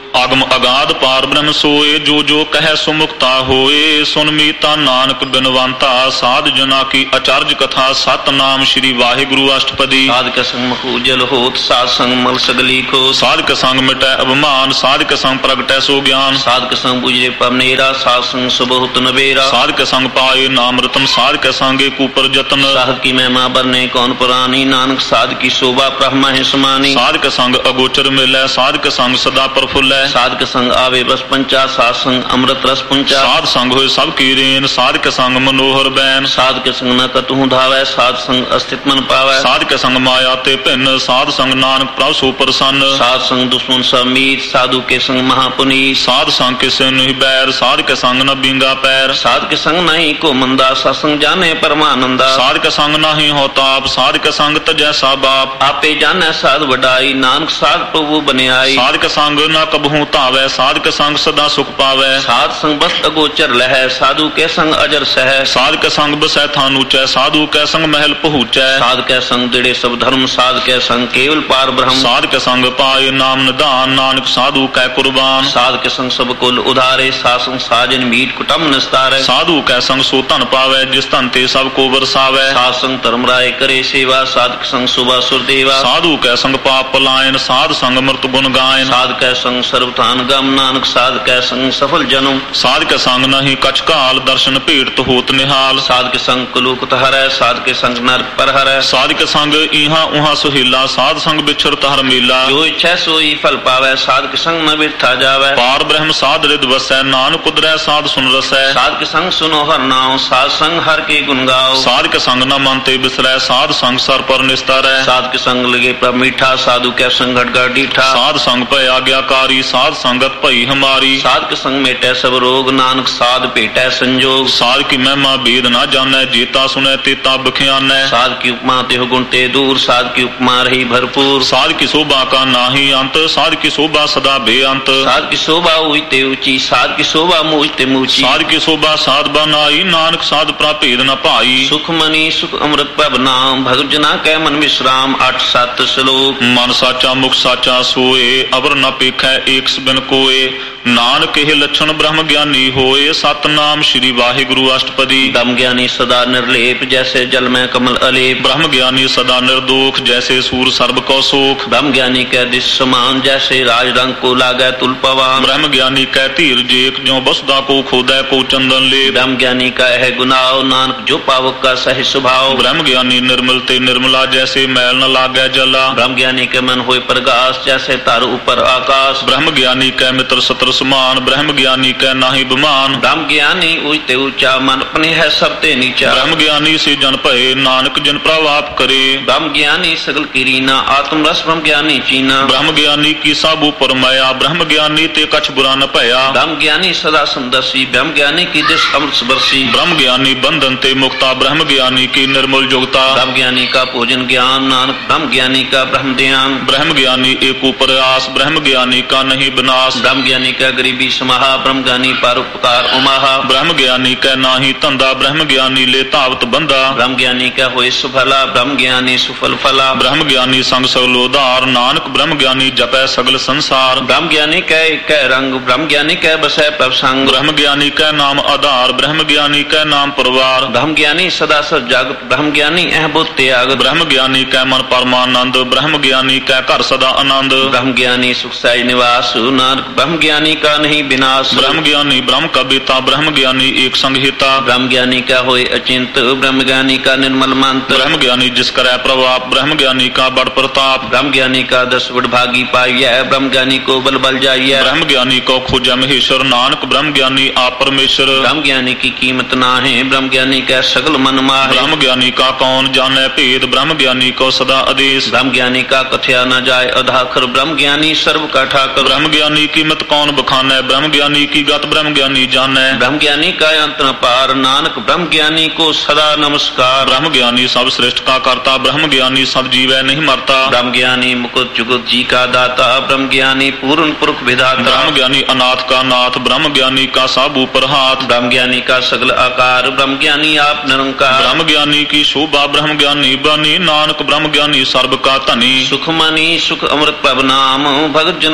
ਆਗਮ ਅਗਾਧ ਪਾਰ ਬ੍ਰਹਮ ਸੋਏ, ਜੋ ਜੋ ਕਹਿ ਸੁਮੁਖਤਾ ਹੋਏ। ਸੁਨ ਮੀਤਾ ਨਾਨਕ ਬਿਨਵੰਤਾ, ਸਾਧ ਜਨਾ ਕੀ ਅਚਰਜ ਕਥਾ। ਸਤਨਾਮ ਸ਼੍ਰੀ ਵਾਹਿਗੁਰੂ ਅਸ਼ਟਪਦੀ। ਸਾਧਕ ਸੰਗ ਮਖੂਜਲ ਹੋਤ, ਸਾਧ ਸੰਗ ਮਲ ਸਗਲੀ ਖੋਤ। ਸਾਧਕ ਸੰਗ ਮਿਟੈ ਅਭਿਮਾਨ, ਸਾਧਕ ਸੰਗ ਪ੍ਰਗਟੈ ਸੋ ਗਿਆਨ। ਸਾਧਕ ਸੰਗ ਬੁਝੇ ਪਰਨੇਰਾ, ਸਾਧ ਸੰਗ ਸੁਬਹੁਤ ਨਵੇਰਾ। ਸਾਧਕ ਸੰਗ ਪਾਏ ਨਾਮ ਰਤਨ, ਸਾਧਕ ਸੰਗੇ ਕੂਪਰ ਜਤਨ। ਸਾਧਕ ਕੀ ਮਹਿਮਾ ਬਰਨੇ ਕੌਣ ਪੁਰਾਣੀ, ਨਾਨਕ ਸਾਧ ਕੀ ਸ਼ੋਭਾ ਬ੍ਰਹਮਾ ਹੈ ਸਮਾਨੀ। ਸਾਧਕ ਸੰਗ ਅਗੋਚਰ ਮਿਲੈ, ਸਾਧਕ ਸੰਗ ਸਦਾ ਪ੍ਰਫੁੱਲੈ। ਸਾਧਕ ਸੰਗ ਆਵੇ ਬਸ ਪੰਚਾ, ਸਾਧ ਸੰਗ ਅੰਮ੍ਰਿਤ ਰਸ ਪੁੰਚਾ। ਸਾਧ ਸੰਗ ਹੋਏ ਸਭ ਕੀ ਰੇਨ, ਸਾਧਕ ਸੰਗ ਮਨੋਹਰ ਬੈਨ। ਸਾਧਕ ਸੰਗ ਨ ਕਤਹੂ ਧਾਵੈ, ਸਾਧ ਸੰਗ ਅਸਥਿਤ ਮਨ ਪਾਵੈ। ਸਾਧਕ ਸੰਗ ਮਾਇਆ ਤੇ ਭਿੰਨ, ਸਾਧ ਸੰਗ ਨਾਨਕ ਪ੍ਰਭ ਸੋ ਪ੍ਰਸੰਨ। ਸਾਧ ਸੰਗ ਦੁਸ਼ਮਨ ਸਭ ਮੀਤ, ਸਾਧੂ ਕੇ ਸੰਗ ਮਹਾਪੁਨੀਤ। ਸਾਧ ਸੰਗ ਕਿਸੇ ਨਹੀਂ ਬੈਰ, ਸਾਧਕ ਸੰਗ ਨ ਬਿੰਗਾ ਪੈਰ। ਸਾਧਕ ਸੰਗ ਨਹੀਂ ਕੋ ਮੰਦਾ, ਸਤਸੰਗ ਜਾਣੇ ਪਰਮਾਨੰਦਾ। ਸਾਧਕ ਸੰਗ ਨਾਹੀ ਹੋ ਤਾਪ, ਸਾਧਕ ਸੰਗ ਤਜੈ ਸਾ ਬਾਪ। ਆਪੇ ਜਾਣੈ ਸਾਧ ਵਡਾਈ, ਨਾਨਕ ਸਾਧ ਪ੍ਰਭੂ ਬਨਿਆਈ। ਸਾਧਕ ਸੰਗ ਨ ਕਬਹੂ ਧਾਵੈ, ਸਾਧਕ ਸੰਗ ਸਦਾ ਸੁਖ ਪਾਵੈ। ਸਾਧ ਸੰਗ ਬਸ ਅਗੋਚਰ ਲਹੈ, ਸਾਧੂ ਕੇ ਸੰਗ ਅਜਰ ਸਹਿ। ਸਾਧਕ ਸੰਗ ਬਸੈ ਥਾਨ ਉਚੈ, ਸਾਧੂ ਕੈ ਸੰਗ ਮਹਿਲ ਪਹੁੰਚੈ। ਸਾਧ ਕੈ ਸੰਗ ਦਿੜੇ ਸਭ ਧਰਮ, ਸਾਧ ਕੈ ਸੰਗ ਕੇਵਲ ਪਾਰ ਬ੍ਰਹਮ। ਸਾਧਕ ਸੰਗ ਪਾਏ ਨਾਮ ਨਿਧਾਨ, ਨਾਨਕ ਸਾਧੂ ਕੈ ਕੁਰਬਾਨ। ਸਾਧ ਕੇ ਸੰਗ ਸਭ ਕੁਲ ਉਧਾਰੇ, ਸਾਧ ਸੰਗ ਸਾਜਨ ਮੀਟ ਕੁਟੰਬ ਨਿਸਤਾਰੈ। ਸਾਧੂ ਕੈ ਸੰਗ ਸੋ ਧਨ ਪਾਵੈ, ਜਿਸ ਧਨ ਤੇ ਸਭ ਕੋ ਵਰਸਾਵੈ। ਸਾਧ ਸੰਗ ਧਰਮ ਰਾਏ ਕਰੇ ਸੇਵਾ, ਸਾਧਕ ਸੰਗ ਸੁਭਾ ਸੁਰਦੇਵਾ। ਸਾਧੂ ਕੈ ਸੰਗ ਪਾਪ ਪਲਾਇਨ, ਸਾਧ ਸੰਗ ਮਰਤ ਗੁਣ ਗਾਇਨ। ਸਾਧ ਕੈ ਸੰਗ ਸਰਬਥਾਨ ਗਮ, ਨਾਨਕ ਸਾਧ ਕੈ ਸੰਗ ਸਫਲ ਜਨਮ। ਸਾਧਕ ਸੰਗ ਨਹੀਂ ਕਛ ਕਾਲ, ਦਰਸ਼ਨ ਭੇਟ ਹੋਤ ਨਿਹਾਲ। ਸਾਧ ਕੇ ਸੰਗ ਕਲੂਕਤ ਹਰੈ, ਸਾਧ ਕੇ ਸੰਗ ਨਰਕ ਪਰ ਹਰੈ। ਸਾਧਕ ਸੰਗ ਇਹਾਂ ਉਹਾਂ ਸੁਹੀਲਾ, ਸਾਧ ਸੰਗ ਵਿਛੜਤ ਹਰ ਮੇਲਾ। ਜੋ ਇੱਛੈ ਸੋਈ ਫਲ ਪਾਵੈ, ਸਾਧਕ ਸੰਗ ਨ ਬਿਰਥਾ ਜਾਵੈ। ਪਾਰ ਬ੍ਰਹਮ ਸਾਧ ਰਿਦ ਵਸੈ, ਨਾਨਕ ਉਦਰੈ ਸਾਧ ਸੁਨ ਰਸੈ। ਸਾਧਕ ਸੰਗ ਸੁਨੋ ਹਰ ਨਾਉ, ਸਾਧ ਸੰਗ ਹਰ ਕੇ ਗੁਣ ਗਾਓ। ਸਾਧਕ ਸੰਗ ਨ ਮਨ ਤੇ ਬਿਸਰੈ, ਸਾਧ ਸੰਗ ਸਰ ਪਰ ਨਿਸਤਾਰੈ। ਸਾਧਕ ਸੰਗ ਲਗੇ ਪ੍ਰਭ ਮੀਠਾ, ਸਾਧੂ ਕੈ ਸੰਗ ਘਟ ਘਟ ਡੀਠਾ। ਸਾਧ ਸੰਗ ਭੈ ਆਗਿਆਕਾਰੀ, ਸਾਧ ਸੰਗਤ ਭਈ ਹਮਾਰੀ। ਸਾਧਕ ਸੰਗ ਮੇਟੈ ਸਭ ਰੋਗ, ਨਾਨਕ ਸਾਧ ਭੇਟੈ ਸੰਜੋਗ। ਸਾਧ ਕੀ ਮਹਿਮਾ ਬੇਦ ਨਾ ਜਾਣੈ, ਜੇਤਾ ਸੁਨੈ ਤੇਤਾ ਬਖਿਆਨੈ। ਸਾਧ ਕੀ ਉਪਮਾ ਤਿਹੁ ਗੁਣ ਤੇ ਦੂਰ, ਸਾਧ ਕੀ ਉਪਮਾ ਰਹੀ ਭਰਪੂਰ। ਸਾਧ ਕੀ ਸ਼ੋਭਾ ਕਾ ਨਾਹੀ ਅੰਤ, ਸਾਧ ਕੀ ਸ਼ੋਭਾ ਸਦਾ ਬੇਅੰਤ। ਸਾਧ ਕੀ ਸ਼ੋਭਾ ਉਈ ਤੇ ਉੱਚੀ, ਸਾਧ ਕੀ ਸ਼ੋਭਾ ਮੂਝ ਤੇ ਮੂਚੀ। ਸਾਧ ਕੀ ਸ਼ੋਭਾ ਸਾਧ ਬਨਾਈ, ਨਾਨਕ ਸਾਧ ਪ੍ਰਾ ਭੇਦ ਨ ਭਾਈ। ਸੁਖ ਮਨੀ ਸੁਖ ਅੰਮ੍ਰਿਤ ਪ੍ਰਭ ਨਾਮ, ਭਗਤ ਜਨਾ ਕੈ ਮਨ ਵਿਸਰਾਮ। ਅੱਠ ਸੱਤ ਸ਼ਲੋਕ। ਮਨ ਸਾਚਾ ਮੁਖ ਸਾਚਾ ਸੋਏ, ਅਵਰ ਨ ਪੇਖੈ ਏਕਸ ਬਿਨ ਕੋਏ। ਨਾਨਕ ਇਹ ਲੱਛਣ ਬ੍ਰਹਮ ਗਿਆਨੀ ਹੋਏ, ਸਤਨਾਮ ਸ਼੍ਰੀ ਵਾਹਿਗੁਰੂ ਅਸ਼ਟਪਦੀ। ਬ੍ਰਹਮ ਗਿਆਨੀ ਸਦਾ ਨਿਰਲੇਪ, ਜੈਸੇ ਜਲ ਮੈਂ ਕਮਲ ਅਲੇਪ। ਬ੍ਰਹਮ ਗਿਆਨੀ ਸਦਾ ਨਿਰਦੋਖ, ਜੈਸੇ ਸੂਰ ਸਰਬ ਕੋ ਸੋਖ। ਬ੍ਰਹਮ ਗਿਆਨੀ ਕੈ ਦਿਸ ਸਮਾਨ, ਜੈਸੇ ਰਾਜ ਰੰਗ ਕੋ ਲਾਗੈ ਤੁਲ ਪਵਾਨ। ਬ੍ਰਹਮ ਗਿਆਨੀ ਕੈ ਧੀਰ ਜੇਕ, ਜਿਉ ਬਸਦਾ ਕੋ ਖੋਦੈ ਕੋ ਚੰਦਨ ਲੇ। ਬ੍ਰਹਮ ਗਿਆਨੀ ਕਾ ਹੈ ਗੁਨਾਹ, ਨਾਨਕ ਜੋ ਪਾਵਕ ਕਾ ਸਹਿ ਸੁਭਾਉ। ਬ੍ਰਹਮ ਗਿਆਨੀ ਨਿਰਮਲ ਤੇ ਨਿਰਮਲਾ, ਜੈਸੇ ਮੈਲ ਨ ਲਾਗੈ ਜਲਾ। ਬ੍ਰਹਮ ਗਿਆਨੀ ਕੇ ਮਨ ਹੋਏ ਪ੍ਰਗਾਸ, ਜੈਸੇ ਧਰ ਉਪਰ ਆਕਾਸ਼। ਬ੍ਰਹਮ ਗਿਆਨੀ ਕੈ ਮਿੱਤਰ ਸਤਰ ਸਮਾਨ, ਬ੍ਰਹਮ ਗਿਆਨੀ ਕੈ ਨਾਹੀ ਬਿਮਾਨ। ਬ੍ਰਹਮ ਗਿਆਨੀ ਉਚ ਤੇ ਉੱਚਾ, ਮਨ ਆਪਣੇ ਹੈ ਸਭ ਤੇ ਨੀਚਾ। ਬ੍ਰਹਮ ਗਿਆਨੀ ਸੇ ਜਨ ਭਏ, ਨਾਨਕ ਜਿਨ ਪ੍ਰਭ ਆਪ ਕਰੇ। ਬ੍ਰਹਮ ਗਿਆਨੀ ਸਗਲ ਕੀ ਰੀਨਾ, ਆਤਮ ਰਸ ਬ੍ਰਹਮ ਗਿਆਨੀ ਚੀਨਾ। ਬ੍ਰਹਮ ਗਿਆਨੀ ਕੀ ਸਭ ਉਪਰ ਮਾਇਆ, ਬ੍ਰਹਮ ਗਿਆਨੀ ਤੇ ਕਛ ਬੁਰਾ ਨ ਭਇਆ। ਬ੍ਰਹਮ ਗਿਆਨੀ ਸਦਾ ਸਮਦਰਸੀ, ਬ੍ਰਹਮ ਗਿਆਨੀ ਕੀ ਦਿਸ ਅੰਮ੍ਰਿਤ ਬਰਸੀ। ਬ੍ਰਹਮ ਗਿਆਨੀ ਬੰਧਨ ਤੇ ਮੁਕਤਾ, ਬ੍ਰਹਮ ਗਿਆਨੀ ਕੀ ਨਿਰਮਲ ਜੁਗਤਾ। ਬ੍ਰਹਮ ਗਿਆਨੀ ਕਾ ਭੋਜਨ ਗਿਆਨ, ਨਾਨਕ ਬ੍ਰਹਮ ਗਿਆਨੀ ਕਾ ਬ੍ਰਹਮ ਧਿਆਨ। ਬ੍ਰਹਮ ਗਿਆਨੀ ਏਕੋ ਪ੍ਰਯਾਸ, ਬ੍ਰਹਮ ਗਿਆਨੀ ਕਾ ਨਹੀਂ ਵਿਨਾਸ਼। ਬ੍ਰਹਮ ਗਿਆਨੀ ਕਾ ਗਰੀਬੀ ਸਮਾਹਾ, ਬ੍ਰਹਮ ਗਿਆਨੀ ਪਰ ਉਪਕਾਰ ਉਮਾਹਾ। ਬ੍ਰਹਮ ਗਿਆਨੀ ਕੈ ਨਾਹੀ ਧੰਦਾ, ਬ੍ਰਹਮ ਗਿਆਨੀ ਲੈ ਧਾਵਤ ਬੰਦਾ। ਬ੍ਰਹਮ ਗਿਆਨੀ ਕੈ ਹੋਏ ਸੁਫਲਾ, ਬ੍ਰਹਮ ਗਿਆਨੀ ਸੁਫਲ ਫਲਾ। ਬ੍ਰਹਮ ਗਿਆਨੀ ਸੰਗ ਸਗਲ ਉਧਾਰ, ਨਾਨਕ ਬ੍ਰਹਮ ਗਿਆਨੀ ਜਪੈ ਸਗਲ ਸੰਸਾਰ। ਬ੍ਰਹਮ ਗਿਆਨੀ ਕੈ ਇਕੈ ਰੰਗ, ਬ੍ਰਹਮ ਗਿਆਨੀ ਕੈ ਬਸੈ ਪ੍ਰਭ ਸੰਗ। ਬ੍ਰਹਮ ਗਿਆਨੀ ਕੈ ਨਾਮ ਆਧਾਰ, ਬ੍ਰਹਮ ਗਿਆਨੀ ਕੈ ਨਾਮ ਪਰਵਾਰ। ਬ੍ਰਹਮ ਗਿਆਨੀ ਸਦਾ ਸਰ ਜਗਤ, ਬ੍ਰਹਮ ਗਿਆਨੀ ਇਹ ਬੁੱਧ ਤਿਆਗ। ਬ੍ਰਹਮ ਗਿਆਨੀ ਕੈ ਮਨ ਪਰਮਾਨੰਦ, ਬ੍ਰਹਮ ਗਿਆਨੀ ਕੈ ਘਰ ਸਦਾ ਆਨੰਦ। ਬ੍ਰਹਮ ਗਿਆਨੀ ਸੁਖ ਸਹਿਜ ਨਿਵਾਸ, ਨਾਨਕ ਬ੍ਰਹਮ ਗਿਆਨੀ ਕਾ ਨਹੀਂ ਬਿਨਾਸ਼। ਬ੍ਰਹਮ ਗਿਆਨੀ ਬ੍ਰਹਮ ਕਾ ਬੇਤਾ, ਬ੍ਰਹਮ ਗਿਆਨੀ ਏਕ ਸੰਗ ਹਿਤਾ। ਬ੍ਰਹਮ ਗਿਆਨੀ ਕਾ ਹੋਏ ਅਚਿੰਤ, ਬ੍ਰਹਮ ਗਿਆਨੀ ਕਾ ਨਿਰਮਲ ਮੰਤ। ਬ੍ਰਹਮ ਗਿਆਨੀ ਜਿਸ ਕਰੈ ਪ੍ਰਭਾਪ, ਬ੍ਰਹਮ ਗਿਆਨੀ ਕਾ ਬੜ ਪ੍ਰਤਾਪ। ਬ੍ਰਹਮ ਗਿਆਨੀ ਕਾ ਦਸ ਵਡ ਭਾਗੀ ਪਾਈਐ, ਬ੍ਰਹਮ ਗਿਆਨੀ ਕੋ ਬਲ ਬਲ ਜਾਈਐ। ਬ੍ਰਹਮ ਗਿਆਨੀ ਕੋ ਖੋਜੈ ਮਹੇਸ਼ਰ, ਨਾਨਕ ਬ੍ਰਹਮ ਗਿਆਨੀ ਆਪ ਪਰਮੇਸ਼ਰ। ਬ੍ਰਹਮ ਗਿਆਨੀ ਕੀ ਕੀਮਤ ਨਾਹਿ, ਬ੍ਰਹਮ ਗਿਆਨੀ ਕੈ ਸਗਲ ਮਨ ਮਾਹਿ। ਬ੍ਰਹਮ ਗਿਆਨੀ ਕਾ ਕੌਣ ਜਾਣੈ ਭੇਦ, ਬ੍ਰਹਮ ਗਿਆਨੀ ਕੋ ਸਦਾ ਆਦੇਸ਼। ਬ੍ਰਹਮ ਗਿਆਨੀ ਕਾ ਕਥਿਆ ਨ ਜਾਏ ਅਧਾਖਰ, ਬ੍ਰਹਮ ਗਿਆਨੀ ਸਰਬ ਕਾ ਠਾਕਰ। ਬ੍ਰਹਮ ਗਿਆਨੀ ਕੀਮਤ ਕੌਣ ਬਖਾਨੈ, ਬ੍ਰਹਮ ਗਿਆਨੀ ਕੀ ਗਤ ਬ੍ਰਹਮ ਗਿਆਨੀ ਜਾਣੈ। ਬ੍ਰਹਮ ਗਿਆਨੀ ਕਾ ਅੰਤ ਨ ਪਾਰ, ਨਾਨਕ ਬ੍ਰਹਮ ਗਿਆਨੀ ਕੋ ਸਦਾ ਨਮਸਕਾਰ। ਬ੍ਰਹਮ ਗਿਆਨੀ ਸਭ ਸ੍ਰਿਸ਼ਟ ਕਾ ਕਰਤਾ, ਬ੍ਰਹਮ ਗਿਆਨੀ ਸਭ ਜੀਵੈ ਨਹੀਂ ਮਰਤਾ। ਬ੍ਰਹਮ ਗਿਆਨੀ ਮੁਕਤ ਜੁਗਤ ਜੀ ਕਾ ਦਾਤਾ, ਬ੍ਰਹਮ ਗਿਆਨੀ ਪੂਰਨ ਪੁਰਖ ਵਿਧਾਤਾ। ਬ੍ਰਹਮ ਗਿਆਨੀ ਅਨਾਥ ਕਾ ਨਾਥ, ਬ੍ਰਹਮ ਗਿਆਨੀ ਕਾ ਸਭ ਉਪਰ ਹਾਥ। ਬ੍ਰਹਮ ਗਿਆਨੀ ਕਾ ਸਗਲ ਆਕਾਰ, ਬ੍ਰਹਮ ਗਿਆਨੀ ਆਪ ਨਿਰੰਕਾਰ। ਬ੍ਰਹਮ ਗਿਆਨੀ ਕੀ ਸ਼ੋਭਾ, ਬ੍ਰਹਮ ਗਿਆਨੀ ਬਾਨੀ, ਨਾਨਕ ਬ੍ਰਹਮ ਗਿਆਨੀ ਸਰਬ ਕਾ ਧਨੀ। ਸੁਖ ਮਨੀ ਸੁਖ ਅੰਮ੍ਰਿਤ ਪ੍ਰਭ ਨਾਮ, ਭਗਤ ਜਨਾ ਕੈ ਮਨ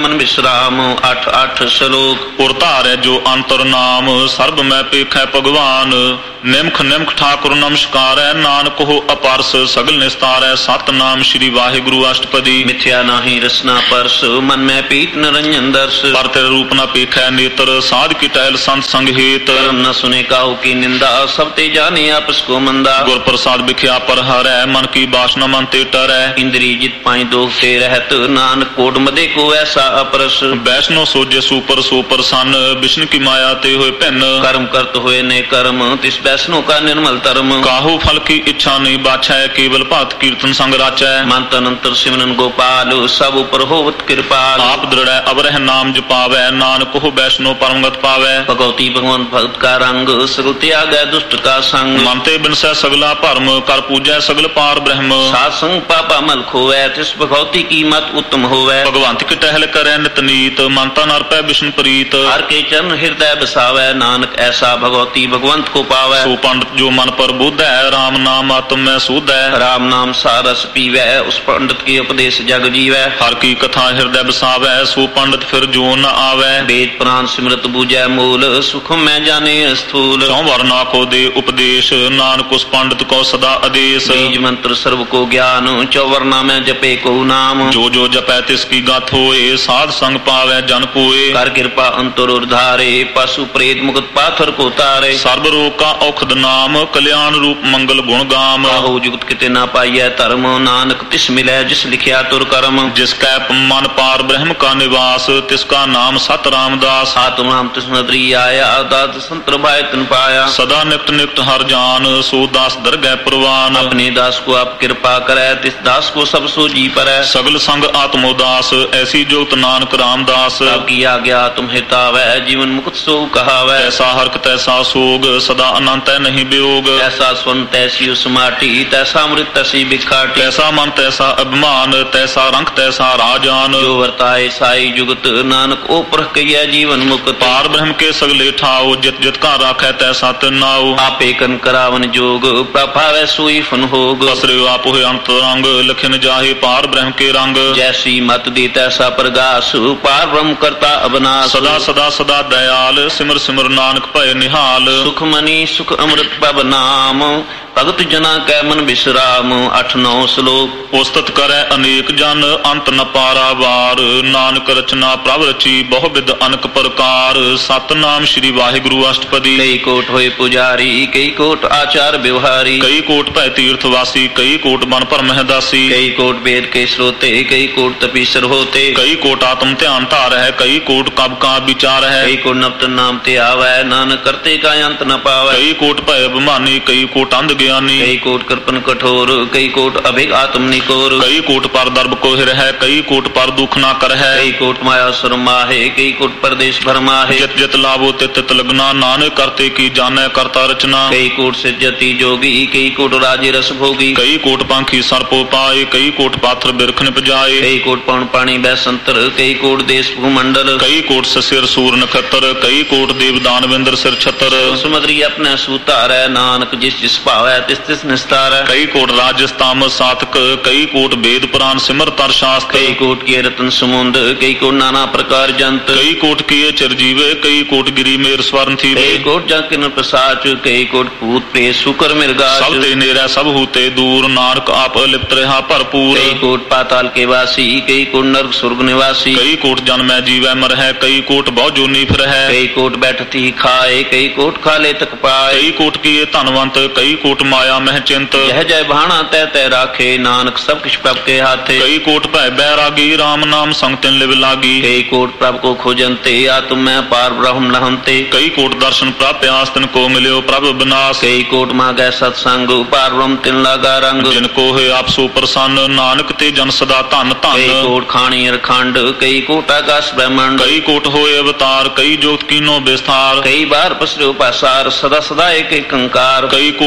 ਮਨ ਵਿਸਰਾਮ। ਅੱਠ ਅੱਠ ਸ਼ਲੋਕ। ਉਰ ਧਾਰੈ ਜੋ ਅੰਤਰ ਨਾਮ ਸਰਬ ਮੈਂ ਪੇਖੈ ਭਗਵਾਨ। ਨਿਮਖ ਨਿਮਖ ਠਾਕੁਰ ਨਮਸਕਾਰੈ ਨਾਨਕ ਹੋ ਅਪਰਸ ਸਗਲ ਨਿਸਤਾਰੈ। ਸਤਨਾਮ ਸ਼੍ਰੀ ਵਾਹਿਗੁਰੂ ਅਸ਼ਟਪਦੀ। ਮਿਥਿਆ ਨਾਹੀ ਰਸਨਾ ਪਰਸ ਮਨ ਮੈਂ ਪੀਤ ਨਿਰੰਜਨ ਦਰਸ। ਪਰ ਤੇਰੇ ਰੂਪ ਨ ਪੇਖੈ ਨੇਤਰ ਸਾਧ ਕੀ ਟਹਿਲ ਸੰਤ ਸੰਗ ਹੇਤ। ਕਰਮ ਨ ਸੁਨੇ ਕਾਹੂ ਕੀ ਨਿੰਦਾ ਸਭ ਤੇ ਜਾਣੇ ਆਪਸ ਕੋ ਮੰਦਾ। ਗੁਰ ਪ੍ਰਸਾਦ ਵਿਖਿਆ ਪਰ ਹਰੈ ਮਨ ਕੀ ਬਾਸਨਾ ਮਨ ਤੇ ਟਰੈ। ਇੰਦਰੀ ਜਿਤ ਪਾਈ ਦੋਖ ਤੇ ਰਹਿਤ ਨਾਨਕ ਕੋਟ ਮਦੇ ਕੋ ਐਸਾ ਅਪਰਸ। ਵੈਸ਼ਨੋ ਸੋਜੇ ਸੂਪਰ ਸੂਪਰ ਸਨ ਵਿਸ਼ਨ ਕੀ ਮਾਇਆ ਤੇ ਹੋਏ ਭਿੰਨ। ਕਰਮ ਕਰਤ ਹੋਏ ਨੇ ਕਰਮ ਤਿਸ ਵੈਸ਼ਨੋ ਕਾ ਨਿਰਮਲ ਧਰਮ। ਕਾਹੂ ਫਲ ਕੀ ਇੱਛਾ ਨਹੀਂ ਬਾਛੈ ਕੇਵਲ ਭਗਤ ਕੀਰਤਨ ਸੰਗ ਰਾਚੈ। ਮਨ ਤਨ ਅੰਤਰ ਸਿਮਰਨ ਗੋਪਾਲ ਸਭ ਉਪਰ ਹੋਵਤ ਕਿਰਪਾਲ। ਆਪ ਦ੍ਰਿੜੈ ਅਵਰਹਿ ਨਾਮ ਜਪਾਵੈ ਨਾਨਕ ਹੋ ਵੈਸ਼ਨੋ ਪਰਮਗਤ ਪਾਵੈ। ਭਗਵਤੀ ਭਗਵੰਤ ਭਗਤ ਕਾ ਰੰਗ ਸਗਲ ਤਿਆਗੈ ਦੁਸ਼ਟ ਕਾ ਸੰਗ। ਮਨ ਤੇ ਬਿਨਸੈ ਸਗਲਾ ਭਰਮ ਕਰ ਪੂਜੈ ਸਗਲ ਪਾਰ ਬ੍ਰਹਮ। ਸਾਧ ਸੰਗ ਪਾਪਾ ਮਲ ਖੋਵੈ ਤਿਸ ਭਗਵਤੀ ਕੀ ਮਤ ਉੱਤਮ ਹੋਵੈ। ਭਗਵੰਤ ਕੀ ਟਹਿਲ ਕਰੈ ਨਿਤ ਨੀਤ ਮਨ ਤਨ ਅਰਪੈ ਵਿਸ਼ਨ ਪ੍ਰੀਤ। ਹਰ ਕੇ ਚਰਨ ਹਿਰਦੈ ਬਸਾਵੈ ਨਾਨਕ ਐਸਾ ਭਗਵਤੀ ਭਗਵੰਤ ਕੋ ਪਾਵੈ। ਸੋ ਪੰਡਤ ਜੋ ਮਨ ਪਰ ਬੁੱਧੈ ਰਾਮ ਨਾਮ ਆਤਮ ਮੈਂ ਸੂਧੈ। ਰਾਮ ਨਾਮ ਸਾਰਸ ਪੀਵੈ ਉਸ ਪੰਡਤ ਕੀ ਉਪਦੇਸ਼ ਜਗ ਜੀਵੈ। ਹਰ ਕੀ ਕਥਾ ਹਿਰਦੈ ਬਸਾਵੈ ਸੋ ਪੰਡਤ ਫਿਰ ਜੋ ਨ ਆਵੈ। ਵੇਦ ਪੁਰਾਨ ਸਿਮਰਤ ਬੂਝੈ ਮੂਲ ਸੁਖਮ ਮੈਂ ਜਾਣੇ ਸਥੂਲ। ਚੌ ਵਰਨਾ ਕੋ ਦੇ ਉਪਦੇਸ਼ ਨਾਨਕ ਉਸ ਪੰਡਤ ਕੋ ਸਦਾ ਆਦੇਸ਼। ਬੀਜ ਮੰਤਰ ਸਰਬ ਕੋ ਗਿਆਨ ਚੌਵਰਨਾ ਮੈਂ ਜਪੇ ਕੋ ਨਾਮ। ਜੋ ਜੋ ਜਪੈ ਤਿਸ ਕੀ ਗਤ ਹੋਏ ਸਾਧ ਸੰਗ ਪਾਵੈ ਜਨ ਕੋਏ। ਕਰ ਕਿਰਪਾ ਅੰਤਰ ਉਰਧਾਰੇ ਪਸ਼ੂ ਪ੍ਰੇਤ ਮੁਕਤ ਪਾਥਰ ਕੋ ਤਾਰੇ। ਸਰਬ ਰੋਗ ਕਾ ਔਖਦ ਨਾਮ ਕਲਿਆਣ ਰੂਪ ਮੰਗਲ ਗੁਣ ਗਾਮ। ਆਹੋ ਜੁਗਤ ਕਿਤੇ ਨਾ ਪਾਈਐ ਧਰਮ ਨਾਨਕ ਤਿਸ ਮਿਲੈ ਜਿਸ ਲਿਖਿਆ ਤੁਰ ਕਰਮ। ਜਿਸ ਕੈ ਮਨ ਪਾਰ ਬ੍ਰਹਮ ਕਾ ਨਿਵਾਸ ਤਿਸ ਕਾ ਨਾਮ ਸਤ ਰਾਮਦਾਸ। ਆਤਮ ਨਾਮ ਤਿਸ ਨਦਰੀ ਆਇਆ ਦਾਤ ਸੰਤਰ ਭਾਇ ਤਨ ਪਾਇਆ। ਸਦਾ ਨਿਕਟ ਨਿਕਟ ਹਰ ਜਾਨ ਸੋ ਦਾਸ ਦਰਗਹਿ ਪ੍ਰਵਾਨ। ਆਪਣੇ ਦਾਸ ਕੋ ਆਪ ਕਿਰਪਾ ਕਰੈ ਤਿਸ ਦਾਸ ਕੋ ਸਭ ਸੋ ਜੀ ਪਰੈ। ਸਗਲ ਸੰਗ ਆਤਮ ਉਦਾਸ ਐਸੀ ਜੁਗਤ ਨਾਨਕ ਰਾਮਦਾਸ। ਸਭ ਕੀ ਆਗਿਆ ਤੁਮ ਹਿਤਾਵੈ ਜੀਵਨ ਮੁਕਤ ਸੋ ਕਹਾਵੈ। ਐਸਾ ਹਰਕ ਤੈਸਾ ਸੋਗ ਸਦਾ ਅਨੰਤ ਹੈ ਨਹੀਂ ਵਿਯੋਗ। ਐਸਾ ਸਵਨ ਤੈਸੀ ਉਸ ਮਾਟੀ ਤੈਸਾ ਅੰਮ੍ਰਿਤ ਤੈਸੀ ਬਿਖਾਟੀ। ਤੈਸਾ ਮਨ ਤੈਸਾ ਅਭਿਮਾਨ ਤੈਸਾ ਰੰਗ ਤੈਸਾ ਰਾਜਾਨ। ਜੋ ਵਰਤਾਏ ਸਾਈ ਜੁਗਤ ਨਾਨਕ ਉਹ ਪ੍ਰਖ ਕਈਐ ਜੀਵਨ ਮੁਕਤ। ਪਾਰ ਬ੍ਰਹਮ ਕੇ ਸਗਲੇ ਠਾਓ ਜਿਤ ਜਿਤ ਘਰ ਰਾਖੈ ਤੈਸਾ ਤਿਨਾਉ। ਆਪੇ ਕਨ ਕਰਾਵਨ ਜੋਗ ਪ੍ਰਭਾਵੈ ਸੋਈ ਫਨ ਹੋਗ। ਅਸਰਿ ਆਪ ਹੋਏ ਅੰਤ ਰੰਗ ਲਖਿਨ ਜਾਹੇ ਪਾਰ ਬ੍ਰਹਮ ਕੇ ਰੰਗ। ਜੈਸੀ ਮਤ ਦੀ ਤੈਸਾ ਪ੍ਰਗਾਸ ਪਾਰ ਬ੍ਰਹਮ ਕਰਤਾ ਅਬਨਾਸ। ਸਦਾ ਸਦਾ ਸਦਾ ਦਇਆਲ ਸਿਮਰ ਸਿਮਰ ਨਾਨਕ ਭਏ ਨਿਹਾਲ। ਸੁਖ ਮਨੀ ਸੁਖ ਅੰਮ੍ਰਿਤ ਪਬ ਨਾਮ ਭਗਤ ਜਨਾ ਕੈ ਮਨ ਵਿਸਰਾਮ। ਅੱਠ ਨੌ ਸ਼ਲੋਕ। ਉਸਤਤ ਕਰੈ ਅਨੇਕ ਜਨ ਅੰਤ ਨ ਪਾਰਾਵਾਰ ਨਾਨਕ ਰਚਨਾ ਪ੍ਰਭ ਰਚੀ ਬਹੁ ਵਿਦ ਅਨਕ ਪ੍ਰਕਾਰ। ਸਤਨਾਮ ਸ਼੍ਰੀ ਵਾਹਿਗੁਰੂ ਅਸ਼ਟਪਦੀ। ਕਈ ਕੋਟ ਹੋਏ ਪੁਜਾਰੀ ਕਈ ਕੋਟ ਆਚਾਰ ਵਿਵਹਾਰੀ। ਕਈ ਕੋਟ ਭੈ ਤੀਰਥ ਵਾਸੀ ਕਈ ਕੋਟ ਬਨ ਭਰਮਹਿ ਦਾਸੀ। ਕਈ ਕੋਟ ਵੇਦ ਕੇ ਸਰੋਤੇ ਕਈ ਕੋਟ ਤਪੀਸਰ ਹੋਤੇ। ਕਈ ਕੋਟ ਆਤਮ ਧਿਆਨ ਧਾਰ ਹੈ ਕਈ ਕੋਟ ਕਬ ਕਾ ਵਿਚਾਰ ਹੈ। ਕਈ ਕੋਟ ਨਵਤ ਨਾਮ ਤੇ ਆਵੈ ਨਾਨਕ ਕਰਤੇ ਕਾ ਅੰਤ ਨ ਪਾਵੈ। ਕਈ ਕੋਟ ਭੈ ਅਭਿਮਾਨੀ ਕਈ ਕੋਟ ਅੰਧ ਗਿਆਨੀ। ਕਈ ਕੋਟ ਕਰਪਨ ਕਠੋਰ ਕਈ ਕੋਟ ਅਭਿਗ ਆਤਮ ਨਿਕੋਰ। ਕਈ ਕੋਟ ਪਰ ਦਰਬ ਕੋਹਿ ਹੈ ਕਈ ਕੋਟ ਪਰ ਦੁਖ ਨਾ ਕਰ ਹੈ। ਕਈ ਕੋਟ ਮਾਇਆ ਸਰਮਾਹੇ ਕਈ ਕੋਟ ਪਰਦੇਸ ਭਰਮਾਹੇ। ਜਿਤ ਜਿਤ ਲਾਭੋ ਤਿਤ ਤਿਤ ਲਗਨਾ ਨਾਨਕ ਕਰਤੇ ਕੀ ਜਾਣੈ ਕਰਤਾ ਰਚਨਾ। ਕਈ ਕੋਟ ਸਿਰਜਤੀ ਜੋਗੀ ਕਈ ਕੋਟ ਰਾਜੇ ਰਸ ਭੋਗੀ। ਕਈ ਕੋਟ ਪੰਖੀ ਸਰਪੋ ਪਾਏ ਕਈ ਕੋਟ ਪਾਥਰ ਬਿਰਖ ਨਿਪਜਾਏ। ਕਈ ਕੋਟ ਪਉਣ ਪਾਣੀ ਬੈ ਸੰਤਰ ਕਈ ਕੋਟ ਦੇਸ ਭੂਮੰਡਲ। ਕਈ ਕੋਟ ਸਿਰ ਸੂਰ ਨਖੱਤਰ ਕਈ ਕੋਟ ਦੇਵ ਦਾਨਵਿੰਦਰ ਸਿਰ ਛਤਰ। ਸਮੁਦਰੀ ਆਪਣੇ ਸੂਤਾਰੈ ਨਾਨਕ ਜਿਸ ਜਿਸ ਭਾਵੈ ਤਿਸ ਤਿਸ ਨਿਸਤਾਰੈ। ਕਈ ਕੋਟ ਰਾਜਸਤਾਮ ਸਾਤਕ ਕਈ ਕੋਟ ਵੇਦ ਪੁਰਾਨ ਸਿਮਰ ਤਰ ਸ਼ਾਸਤ। ਕਈ ਕੋਟ ਕੀ ਰਤਨ ਸਮੁੰਦ ਕਈ ਕੋਟ ਨਾਨਾ ਪ੍ਰਕਾਰ ਜੰਤ। ਕਈ ਕੋਟ ਕੀਏ ਚਰਜੀਵੇ ਕਈ ਕੋਟ ਗਿਰੀ ਮੇਰ ਸਵਰਨ ਥੀਵੇ। ਕਈ ਕੋਟ ਜਾਂ ਕਿਨ ਪ੍ਰਸਾਚ ਕਈ ਕੋਟ ਭੂਤ ਪ੍ਰੇਤ ਸ਼ੁਕਰ ਮਿਰਗਾਚ। ਸਭ ਤੇ ਨੇਰਾ ਸਭ ਹੂਤੇ ਦੂਰ ਨਾਨਕ ਆਪ ਲਿਪਤ ਰਹਾ ਭਰਪੂਰ। ਕਈ ਕੋਟ ਪਾਤਾਲ ਕੇ ਵਾਸੀ ਕਈ ਕੋਟ ਨਰਕ ਸੁਰਗ ਨਿਵਾਸੀ। ਕਈ ਕੋਟ ਜਨਮੈ ਜੀਵੈ ਮਰਹਿ ਕਈ ਕੋਟ ਬਹੁ ਜੋਨੀ ਫਿਰਹਿ। ਕਈ ਕੋਟ ਬੈਠਤੀ ਖਾਏ ਕਈ ਕੋਟ ਖਾਲੇ ਤਕ ਪਾਏ। ਕਈ ਕੋਟ ਕੀਏ ਧਨਵੰਤ ਕਈ ਕੋਟ ਮਾਇਆ ਮਹਿ ਚਿੰਤ। ਜਹ ਜੈ ਭਾਣਾ ਤੈ ਤੈ ਰਾਖੇ ਨਾਨਕ ਸਭ ਕਿਛ ਪ੍ਰਭ ਕੇ ਹਾਥੇ। ਕਈ ਕੋਟ ਭੈ ਬੈਰਾਗੀ ਰਾਮ ਨਾਮ ਸੰਗ ਤਿਨ ਲਿਵ ਲਾਗੀ। ਕਈ ਕੋਟ ਪ੍ਰਭ ਕੋ ਖੋਜੰਤੇ ਆਤਮ ਮੈਂ ਪਾਰ ਬ੍ਰਹਮ ਲਹੰਤੇ। ਕਈ ਕੋਟ ਦਰਸ਼ਨ ਪ੍ਰਾਪਿਆਸ ਤਿਨ ਕੋ ਮਿਲਿਓ ਪ੍ਰਭ ਬਿਨਾਸ। ਕਈ ਕੋਟ ਮਾਗੈ ਸਤ ਸੰਗ ਪਾਰ ਬ੍ਰਹਮ ਤਿਨ ਲਾਗਾ ਰੰਗ। ਜਿਨ ਕੋ ਹੋਏ ਆਪ ਸੋ ਪ੍ਰਸੰਨ ਨਾਨਕ ਤੇ ਜਨ ਸਦਾ ਧਨ ਧਨ। ਕਈ ਕੋਟ ਖਾਣੀ ਅਰਖੰਡ ਕਈ ਕੋਟ ਆਕਾਸ਼ ਬ੍ਰਹਮੰਡ। ਕਈ ਕੋਟ ਹੋਏ ਅਵਤਾਰ ਕਈ ਜੋਤ ਕੀਨੋ ਵਿਸਥਾਰ। ਕਈ ਬਾਰ ਪਸਰਿਓ ਪਾਸਾਰ ਸਦਾ ਸਦਾ ਏਕ ਏਕ ਅੰਕਾਰ। ਕਈ ਕੋਟ ਕੀਨੇ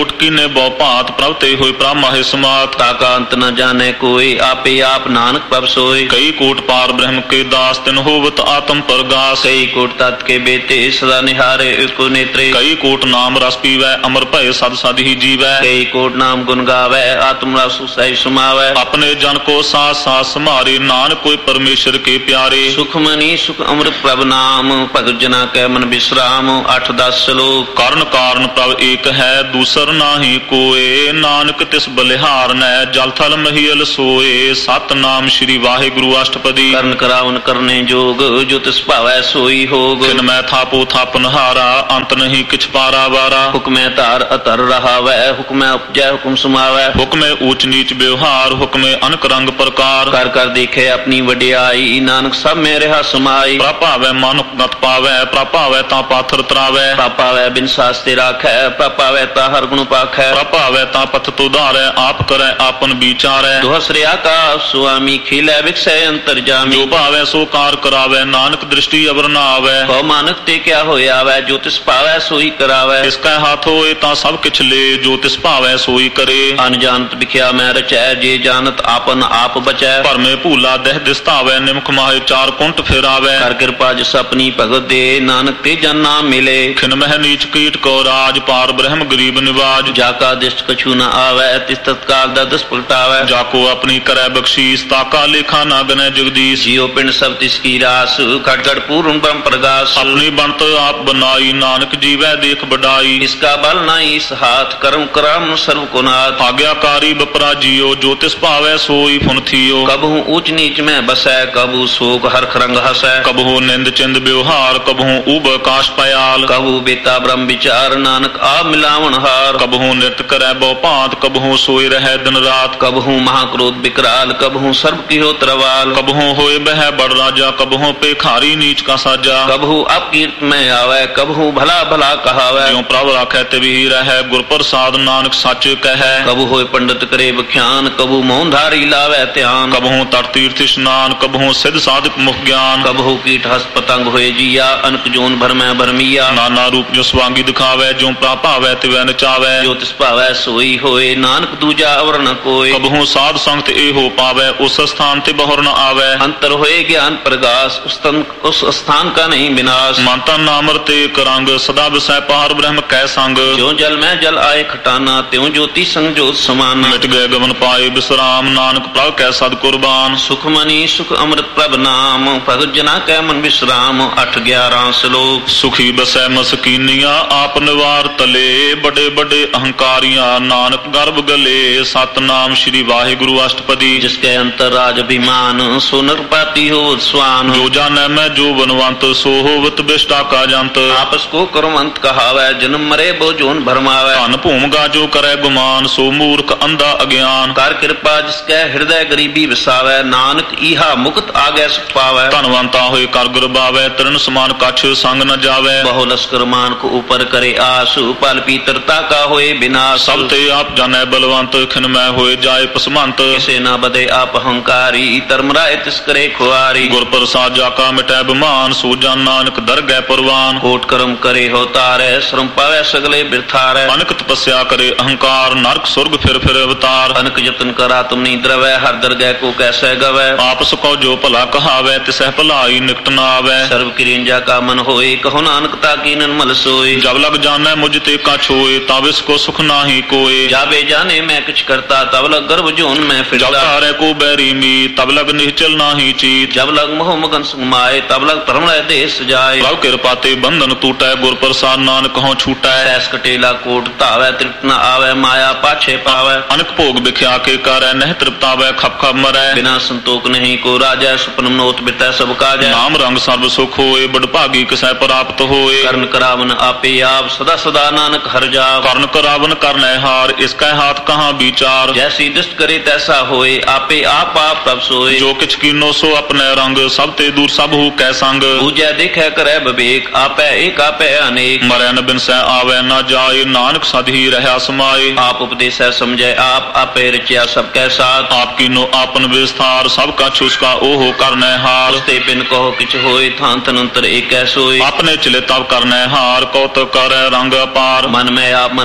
ਕੀਨੇ ਬਹੁ ਭਾਂਤ ਪ੍ਰਭ ਤੇ ਹੋਏ ਪ੍ਰਭ ਮਾਹੇ ਸਮਾਤ ਤਾਕਾ ਅੰਤ ਨ ਜਾਣੈ ਕੋਈ ਆਪੇ ਆਪ ਨਾਨਕ ਪ੍ਰਭ ਸੋਈ ਕਈ ਕੋਟ ਪਾਰ ਬ੍ਰਹਮ ਕੇ ਦਾਸ ਤਿਨ ਹੋਵਤ ਆਤਮ ਪ੍ਰਗਾਸ ਕਈ ਕੋਟ ਤਤ ਕੇ ਬੇਤੇ ਸਦਾ ਨਿਹਾਰੇ ਇਕੋ ਨੇਤਰੇ ਕਈ ਕੋਟ ਨਾਮ ਰਸ ਪੀਵੈ ਅਮਰ ਭਏ ਸਦ ਸਦ ਹੀ ਜੀਵੈ ਕਈ ਕੋਟ ਨਾਮ ਗੁਣ ਗਾਵੈ ਆਤਮ ਰਸ ਸਹਿ ਸਮਾਵੈ ਆਪਣੇ ਜਨ ਕੋ ਸਾਥ ਸਾਥ ਸਮਾਰੇ ਨਾਨਕ ਕੋਈ ਪਰਮੇਸ਼ਰ ਕੇ ਪਿਆਰੇ ਸੁਖਮਨੀ ਸੁਖ ਅੰਮ੍ਰਿਤ ਪ੍ਰਭ ਨਾਮ ਭਗਤ ਜਨਾ ਕੈ ਮਨ ਬਿਸਰਾਮ ਅੱਠ ਦਸ ਸ਼ਲੋਕ ਕਰਨ ਕਾਰਨ ਪ੍ਰਭ ਏਕ ਹੈ ਦੂਸਰ ਨਾਹੀ ਕੋਏ ਨਾਨਕ ਤਿਸ ਬਲਿਹਾਰ ਨੈ ਜਲ ਥਲ ਮਹੀਲ ਸੋਏ ਸਤਨਾਮ ਸ੍ਰੀ ਵਾਹਿਗੁਰੂ ਅਸ਼ਟਪਦੀ ਕਰਨ ਕਰਾਵਨ ਕਰਨੇ ਜੋਗ ਜੋ ਤਿਸ ਭਾਵੈ ਸੋਈ ਹੋਗ ਜਿਨ ਮੈਂ ਥਾਪੋ ਥਾਪਨਹਾਰਾ ਅੰਤ ਨਹੀਂ ਕਿਛ ਪਾਰਾ ਵਾਰਾ ਹੁਕਮੈ ਧਾਰ ਅਤਰ ਰਹਾਵੈ ਹੁਕਮੈ ਉਪਜੈ ਹੁਕਮ ਸਮਾਵੈ ਹੁਕਮੇ ਊਚ ਨੀਚ ਵਿਵਹਾਰ ਹੁਕਮੇ ਅਨਕ ਰੰਗ ਪ੍ਰਕਾਰ ਕਰ ਕਰ ਦੇਖੇ ਆਪਣੀ ਵਡਿਆਈ ਨਾਨਕ ਸਭ ਮੇ ਰਹਾ ਸਮਾਈ ਪ੍ਰਭਾਵੈ ਮਨ ਗਤ ਪਾਵੈ ਪ੍ਰਭਾਵੈ ਤਾਂ ਪਾਥਰ ਤਰਾਵੈ ਪਾਪਾਵੈ ਬਿਨ ਸਾਸਤੇ ਰਾਖੈ ਪਾਪਾਵੈ ਤਾਂ ਹਰ ਗੁਣ ਪਾਖੈ ਪ੍ਰਭਾਵੈ ਤਾਂ ਪਥ ਤੁਧਾਰੈ ਆਪ ਕਰੈ ਆਪਨ ਵਿਚਾਰੈ ਦੁਹਸਰਿਆ ਕਾ ਸੁਆਮੀ ਖਿਲੈ ਵਿਖਸੈ ਅੰਤਰ ਜਾਮੀ ਜੋ ਭਾਵੈ ਸੋ ਕਾਰ ਕਰਾਵੈ ਨਾਨਕ ਦ੍ਰਿਸ਼ਟੀ ਅਵਰ ਨਾ ਆਵੈ ਕਉ ਮਾਨਕ ਤੇ ਕਿਆ ਹੋਇਆ ਵੈ ਜੋ ਤਿਸ ਭਾਵੈ ਸੋਈ ਕਰਾਵੈ ਇਸ ਕੈ ਹੱਥ ਹੋਏ ਤਾਂ ਸਭ ਕਿਛ ਲੇ ਜੋ ਤਿਸ ਭਾਵੈ ਸੋਈ ਕਰੇ ਅਨਜਾਨਤ ਵਿਖਿਆ ਮੈਂ ਰਚੈ ਜੇ ਜਾਣਤ ਆਪਨ ਆਪ ਬਚੈ ਭਰਮੇ ਭੂਲਾ ਦਹਿ ਦਿਸਤਾਵੈ ਨਿਮਖ ਮਾਹੇ ਚਾਰ ਕੁੰਟ ਫੇਰਾਵੈ ਕਰ ਕਿਰਪਾ ਜਿਸ ਆਪਣੀ ਭਗਤ ਦੇ ਨਾਨਕ ਤੇ ਜਨ ਨਾਮ ਮਿਲੇ ਖਿਨ ਮਹਿ ਨੀਚ ਕੀਟ ਕੋ ਰਾਜ ਪਾਰ ਬ੍ਰਹਮ ਗਰੀਬ ਨਿਵਾਜ ਜਾ ਕਾ ਦਿਸ਼ਟ ਕਛੂ ਨ ਆਵੈ ਤਿਸ ਤਤਕਾਲ ਦਾ ਦਸ ਪਲਟਾਵੈ ਜਾ ਕੋ ਆਪਣੀ ਕਰੈ ਬਖਸ਼ੀਸ ਤਾਕਾ ਲੇਖਾ ਨਾ ਗਨੈ ਜਗਦੀਸ਼ ਜਿਉ ਪਿੰਡ ਸਭ ਤਿਸ ਕੀ ਰਾਸ ਖਟ ਖਟ ਪੂਰਨ ਬ੍ਰਹਮ ਪ੍ਰਗਾਸ ਆਪਣੀ ਬਣਤ ਆਪ ਬਨਾਈ ਨਾਨਕ ਜੀਵੈ ਦੇਖ ਬਡਾਈ ਇਸ ਕਾ ਬਲ ਨਾਹੀ ਇਸ ਹਾਥ ਕਰਮ ਕਰਾਮ ਸਰਵ ਕੋ ਨਾਥ ਆਗਿਆਕਾਰੀ ਬਪਰਾ ਜੀਓ ਜੋ ਤਿਸ ਭਾਵੈ ਸੋਈ ਫੁਨਥੀਓ ਕਬਹੂ ਊਚ ਨੀਚ ਮੈਂ ਬਸੈ ਕਬੂ ਸੋਕ ਹਰਖ ਰੰਗ ਹਸੈ ਕਬਹੂ ਨਿੰਦ ਚਿੰਦ ਵਿਵਹਾਰ ਕਬਹੂ ਊਬ ਆਕਾਸ਼ ਪਯਾਲ ਕਬੂ ਬੇਤਾ ਬ੍ਰਹਮ ਵਿਚਾਰ ਨਾਨਕ ਆ ਮਿਲਾਵਣ ਹਾਰ ਕਬਹੂ ਨਿਰਤ ਕਰੈ ਬਹੁ ਭਾਂਤ ਕਬਹੂ ਸੋਈ ਰਹੈ ਦਿਨ ਰਾਤ ਕਬਹੂ ਮਹਾਕ੍ਰੋਧ ਬਿਕਰਾਲ ਕਬਹੂ ਸਰਬ ਕੀਹੋ ਤਰਵਾਲ ਕਬਹੂ ਹੋਏ ਬਹਿ ਬੜ ਰਾਜਾ ਕਬਹੂ ਪੇਖਾਰੀ ਨੀਚ ਕਾ ਸਾਜਾ ਕਬਹੂ ਅਪਕੀਰਤ ਮੈਂ ਆਵੈ ਕਬਹੂ ਭਲਾ ਭਲਾ ਕਹਾਵੈ ਜਿਉ ਪ੍ਰਭ ਰਾਖੈ ਤਿਵਹੀ ਰਹੈ ਗੁਰ ਪ੍ਰਸਾਦ ਨਾਨਕ ਸੱਚ ਕਹੈ ਕਬੂ ਹੋਏ ਪੰਡਤ ਕਰੇ ਵਿਖਿਆਨ ਕਬੂ ਮੌਨ ਧਾਰੀ ਲਾਵੈ ਧਿਆਨ ਕਬਹੂ ਤਟ ਤੀਰਥ ਇਸ਼ਨਾਨ ਕਬਹੂ ਸਿਧ ਸਾਧਕ ਮੁਖ ਗਿਆਨ ਕਬਹੂ ਕੀਟ ਹਸ ਪਤੰਗ ਹੋਏ ਜੀਆ ਅਨਕ ਜੋਨ ਭਰਮੈ ਭਰਮੀਆ ਨਾਨਾ ਰੂਪ ਜੋ ਸਵਾਂਗੀ ਦਿਖਾਵੈ ਜੋ ਪ੍ਰਾ ਭਾਵੈ ਤਿਵੈ ਨਚਾਵੈ ਜੋ ਤਿਸ ਭਾਵੈ ਸੋਈ ਹੋਏ ਨਾਨਕ ਦੂਜਾ ਅਵਰ ਨ ਕੋਇ ਕਬਹੂ ਸਾਧ ਸੰਗਤ ਇਹੋ ਪਾਵੈ ਉਸ ਸਥਾਨ ਤੇ ਬਹੁਰ ਨ ਆਵੈ ਅੰਤਰ ਹੋਏ ਗਿਆਨ ਪ੍ਰਗਾਸ ਉਸ ਤਨ ਉਸ ਸਥਾਨ ਕਾ ਨਹੀਂ ਵਿਨਾਸ਼ ਮਨ ਤਨ ਨਾਮ ਰਤੇ ਇੱਕ ਰੰਗ ਸਦਾ ਵਿਸੈ ਪਾਰ ਬ੍ਰਹਮ ਕੈ ਸੰਗ ਜੋ ਜਲ ਮੈਂ ਜਲ ਆਏ ਖਟਾਨਾ ਤਿਉ ਜੋਤੀ ਸੰਗ ਜੋਤ ਸਮਾਨਾ ਮਿਟ ਗਏ ਗਮਨ ਪਾਏ ਬਿਸਰਾਮ ਨਾਨਕ ਪ੍ਰਭ ਕੈ ਸਦ ਕੁਰਬਾਨ ਸੁਖਮਨੀ ਸੁਖ ਅੰਮ੍ਰਿਤ ਪ੍ਰਭ ਨਾਮ ਭਗਤ ਜਨਾ ਕੈ ਮਨ ਵਿਸਰਾਮ ਅੱਠ ਗਿਆਰਾਂ ਸ਼ਲੋਕ ਸੁਖੀ ਬਸੈ ਮਸਕੀਨੀਆਂ ਆਪ ਨਿਵਾਰ ਤਲੇ ਵੱਡੇ ਵੱਡੇ ਅਹੰਕਾਰੀਆਂ ਨਾਨਕ ਗਰਭ ਗਲੇ ਸਤਨਾਮ ਸ੍ਰੀ ਵਾਹਿਗੁਰੂ ਅਸ਼ਟਪਦੀ ਜਿਸ ਕੇ ਅੰਤਰ ਰਾਜ ਅਭਿਮਾਨ ਸੋ ਨਰਪਾਤੀ ਹੋ ਸਵਾਨ ਜੋ ਜਾਣੈ ਮੈਂ ਜੋ ਬਨਵੰਤ ਸੋ ਹੋਵਤ ਬਿਸ਼ਟਾ ਕਾ ਜੰਤ ਆਪਸ ਕੋ ਕਰਮੰਤ ਕਹਾਵੈ ਜਨਮ ਮਰੇ ਬੋ ਜੋਨ ਭਰਮਾਵੈ ਧਨ ਭੂਮਗਾ ਜੋ ਕਰੈ ਗੁਮਾਨ ਸੋ ਮੂਰਖ ਅੰਧਾ ਅਗਿਆਨ ਕਰ ਕਿਰਪਾ ਜਿਸ ਕੈ ਹਿਰਦੈ ਗਰੀਬੀ ਵਿਸਾਵੈ ਨਾਨਕ ਈਹਾ ਮੁਕਤ ਆਗੈ ਸੁਖ ਪਾਵੈ ਧਨਵੰਤਾ ਹੋਏ ਕਰ ਗੁਰਬਾਵੈ ਤਰਨ ਸਮਾਨ ਕਛ ਸੰਗ ਨ ਜਾਵੈ ਬਹੁ ਲਸਕਰ ਮਾਨ ਕੋ ਉਪਰ ਕਰੇ ਆਸ ਪਲ ਪੀਤਰਤਾ ਕਾ ਹੋਏ ਬਿਨਾਸ਼ ਸਭ ਤੇ ਆਪ ਜਾਣੈ ਬਲਵੰਤ ਖਿਨ ਮੈਂ ਹੋਏ ਜਾਏ ਪਸਮੰਤ ਕਿਸੇ ਨਾ ਬਦੇ ਆਪ ਹੰਕਾਰੀ ਧਰਮ ਰਾਏ ਤਿਸ ਕਰੇ ਖੁਆਰੀ ਗੁਰ ਪ੍ਰਸਾਦ ਜਾ ਕਾ ਮਿਟੈ ਬਿਮਾਨ ਸੋ ਜਨ ਨਾਨਕ ਦਰਗਹਿ ਪਰਵਾਨ ਕੋਟ ਕਰਮ ਕਰੇ ਹੋ ਤਾਰੈ ਸ਼ਰਮ ਪਾਵੈ ਸਗਲੇ ਬਿਰਥਾਰੈ ਅਨਕ ਤਪੱਸਿਆ ਕਰੇ ਅਹੰਕਾਰ ਨਰਕ ਸੁਰਗ ਫਿਰ ਫਿਰ ਅਵਤਾਰ ਅਨਕ ਯਤਨ ਕਰਾ ਤੁਮ ਨੀ ਦਰਵੈ ਹਰ ਦਰਗਹਿ ਕੋ ਕੈਸੈ ਗਵੈ ਆਪਸ ਕੋ ਜੋ ਭਲਾ ਕਹਾਵੈ ਤਿਸਹਿ ਭਲਾਈ ਨਿਕਟ ਨਾ ਆਵੈ ਸਰਬ ਕਿਰਿੰਜਾ ਕਾ ਮਨ ਹੋਏ ਕਹੋ ਨਾਨਕ ਤਾ ਕੀ ਨਿਰਮਲ ਸੋਏ ਜਬ ਲਗ ਜਾਣੈ ਮੁਝ ਤੇ ਕਾ ਛੋਏ ਤਬ ਇਸ ਕੋ ਸੁਖ ਨਾਹੀ ਕੋਏ ਜਾਵੇ ਜਾਣੇ ਮੈਂ ਕਿਛ ਕਰਤਾ ਤਬ ਲਗ ਗਰਭ ਜੋਨ ਮੈਂ ਜਬ ਫਿਰਦਾ ਤਾਰੈ ਕੋ ਬੈਰੀ ਮੀ ਤਬ ਲਗ ਨਿਹਚਲ ਨਾਹੀ ਚੀਤ ਜਬ ਲਗ ਮੋਹ ਮਗਨ ਸੁਮਾਏ ਤਬ ਲਗ ਧਰਮ ਲੈ ਦੇ ਸਜਾਏ ਪ੍ਰਭ ਕਿਰਪਾ ਤੇ ਬੰਧਨ ਟੂਟੈ ਗੁਰ ਪ੍ਰਸਾਦ ਨਾਨਕ ਹਉ ਛੂਟੈ ਐਸ ਕਟੇਲਾ ਕੋਟ ਧਾਵੈ ਤ੍ਰਿਪਤ ਨ ਆਵੈ ਮਾਇਆ ਪਾਛੇ ਪਾਵੈ ਅਨਕ ਭੋਗ ਵਿਖਿਆ ਕੇ ਕਰੈ ਨਹਿ ਤ੍ਰਿਪਤਾਵੈ ਖਪ ਖਪ ਮਰੈ ਬਿਨਾ ਸੰਤੋਖ ਨਹੀਂ ਕੋ ਰਾਜੈ ਸੁਪਨ ਮਨੋਤ ਬਿਤੈ ਸਭ ਕਾਜੈ ਨਾਮ ਰੰਗ ਸਰਬ ਸੁਖ ਹੋਏ ਬੜ ਭਾਗੀ ਕਿਸੈ ਪ੍ਰਾਪਤ ਹੋਏ ਕਰਨ ਕਰਾਵਨ ਆਪੇ ਆਪ ਸਦਾ ਸਦਾ ਨਾਨਕ ਹਰ ਜਾਵ ਕਰਨ ਕਰਾਵਨ ਕਰਨੈ ਹਾਰ ਇਸ ਕੈ ਹਾਥ ਕਹਾਂ ਵਿਚਾਰ ਜੈਸੀ ਦ੍ਰਿਸ਼ਟ ਕਰੇ ਤੈਸਾ ਹੋਏ ਆਪੇ ਆਪ ਆਪ ਪ੍ਰਭ ਸੋਏ ਜੋ ਕਿਛ ਕੀਨੋ ਸੋ ਆਪਣੇ ਰੰਗ ਸਭ ਤੇ ਦੂਰ ਸਭ ਹੂ ਕੈ ਸੰਗ ਬੂਝੈ ਦੇਖੈ ਕਰੈ ਵਿਵੇਕ ਆਪੈ ਏਕ ਆਪੈ ਅਨੇਕ ਮਰੈ ਨ ਬਿਨਸੈ ਆਵੈ ਨਾ ਜਾਏ ਨਾਨਕ ਸਦ ਹੀ ਰਹਿਆ ਸਮਾਏ ਆਪ ਉਪਦੇਸੈ ਸਮਝੈ ਆਪ ਆਪੇ ਰਚਿਆ ਸਭ ਕੈ ਸਾਥ ਆਪ ਕੀਨੋ ਆਪਨ ਵਿਸਥਾਰ ਸਭ ਕਛ ਉਸਕਾ ਓਹੋ ਕਰਨੈ ਹਾਰ ਤੇ ਬਿਨ ਕਹੋ ਕਿਛ ਹੋਏ ਥਾਂ ਤਨੰਤਰ ਏਕੈ ਸੋਏ ਆਪਣੇ ਚਲੇ ਤਬ ਕਰਨੈ ਹਾਰ ਕੌਤਕ ਕਰੈ ਰੰਗ ਅਪਾਰ ਮਨ ਮੈਂ ਆਪ ਮਨ ਆਪਣੇ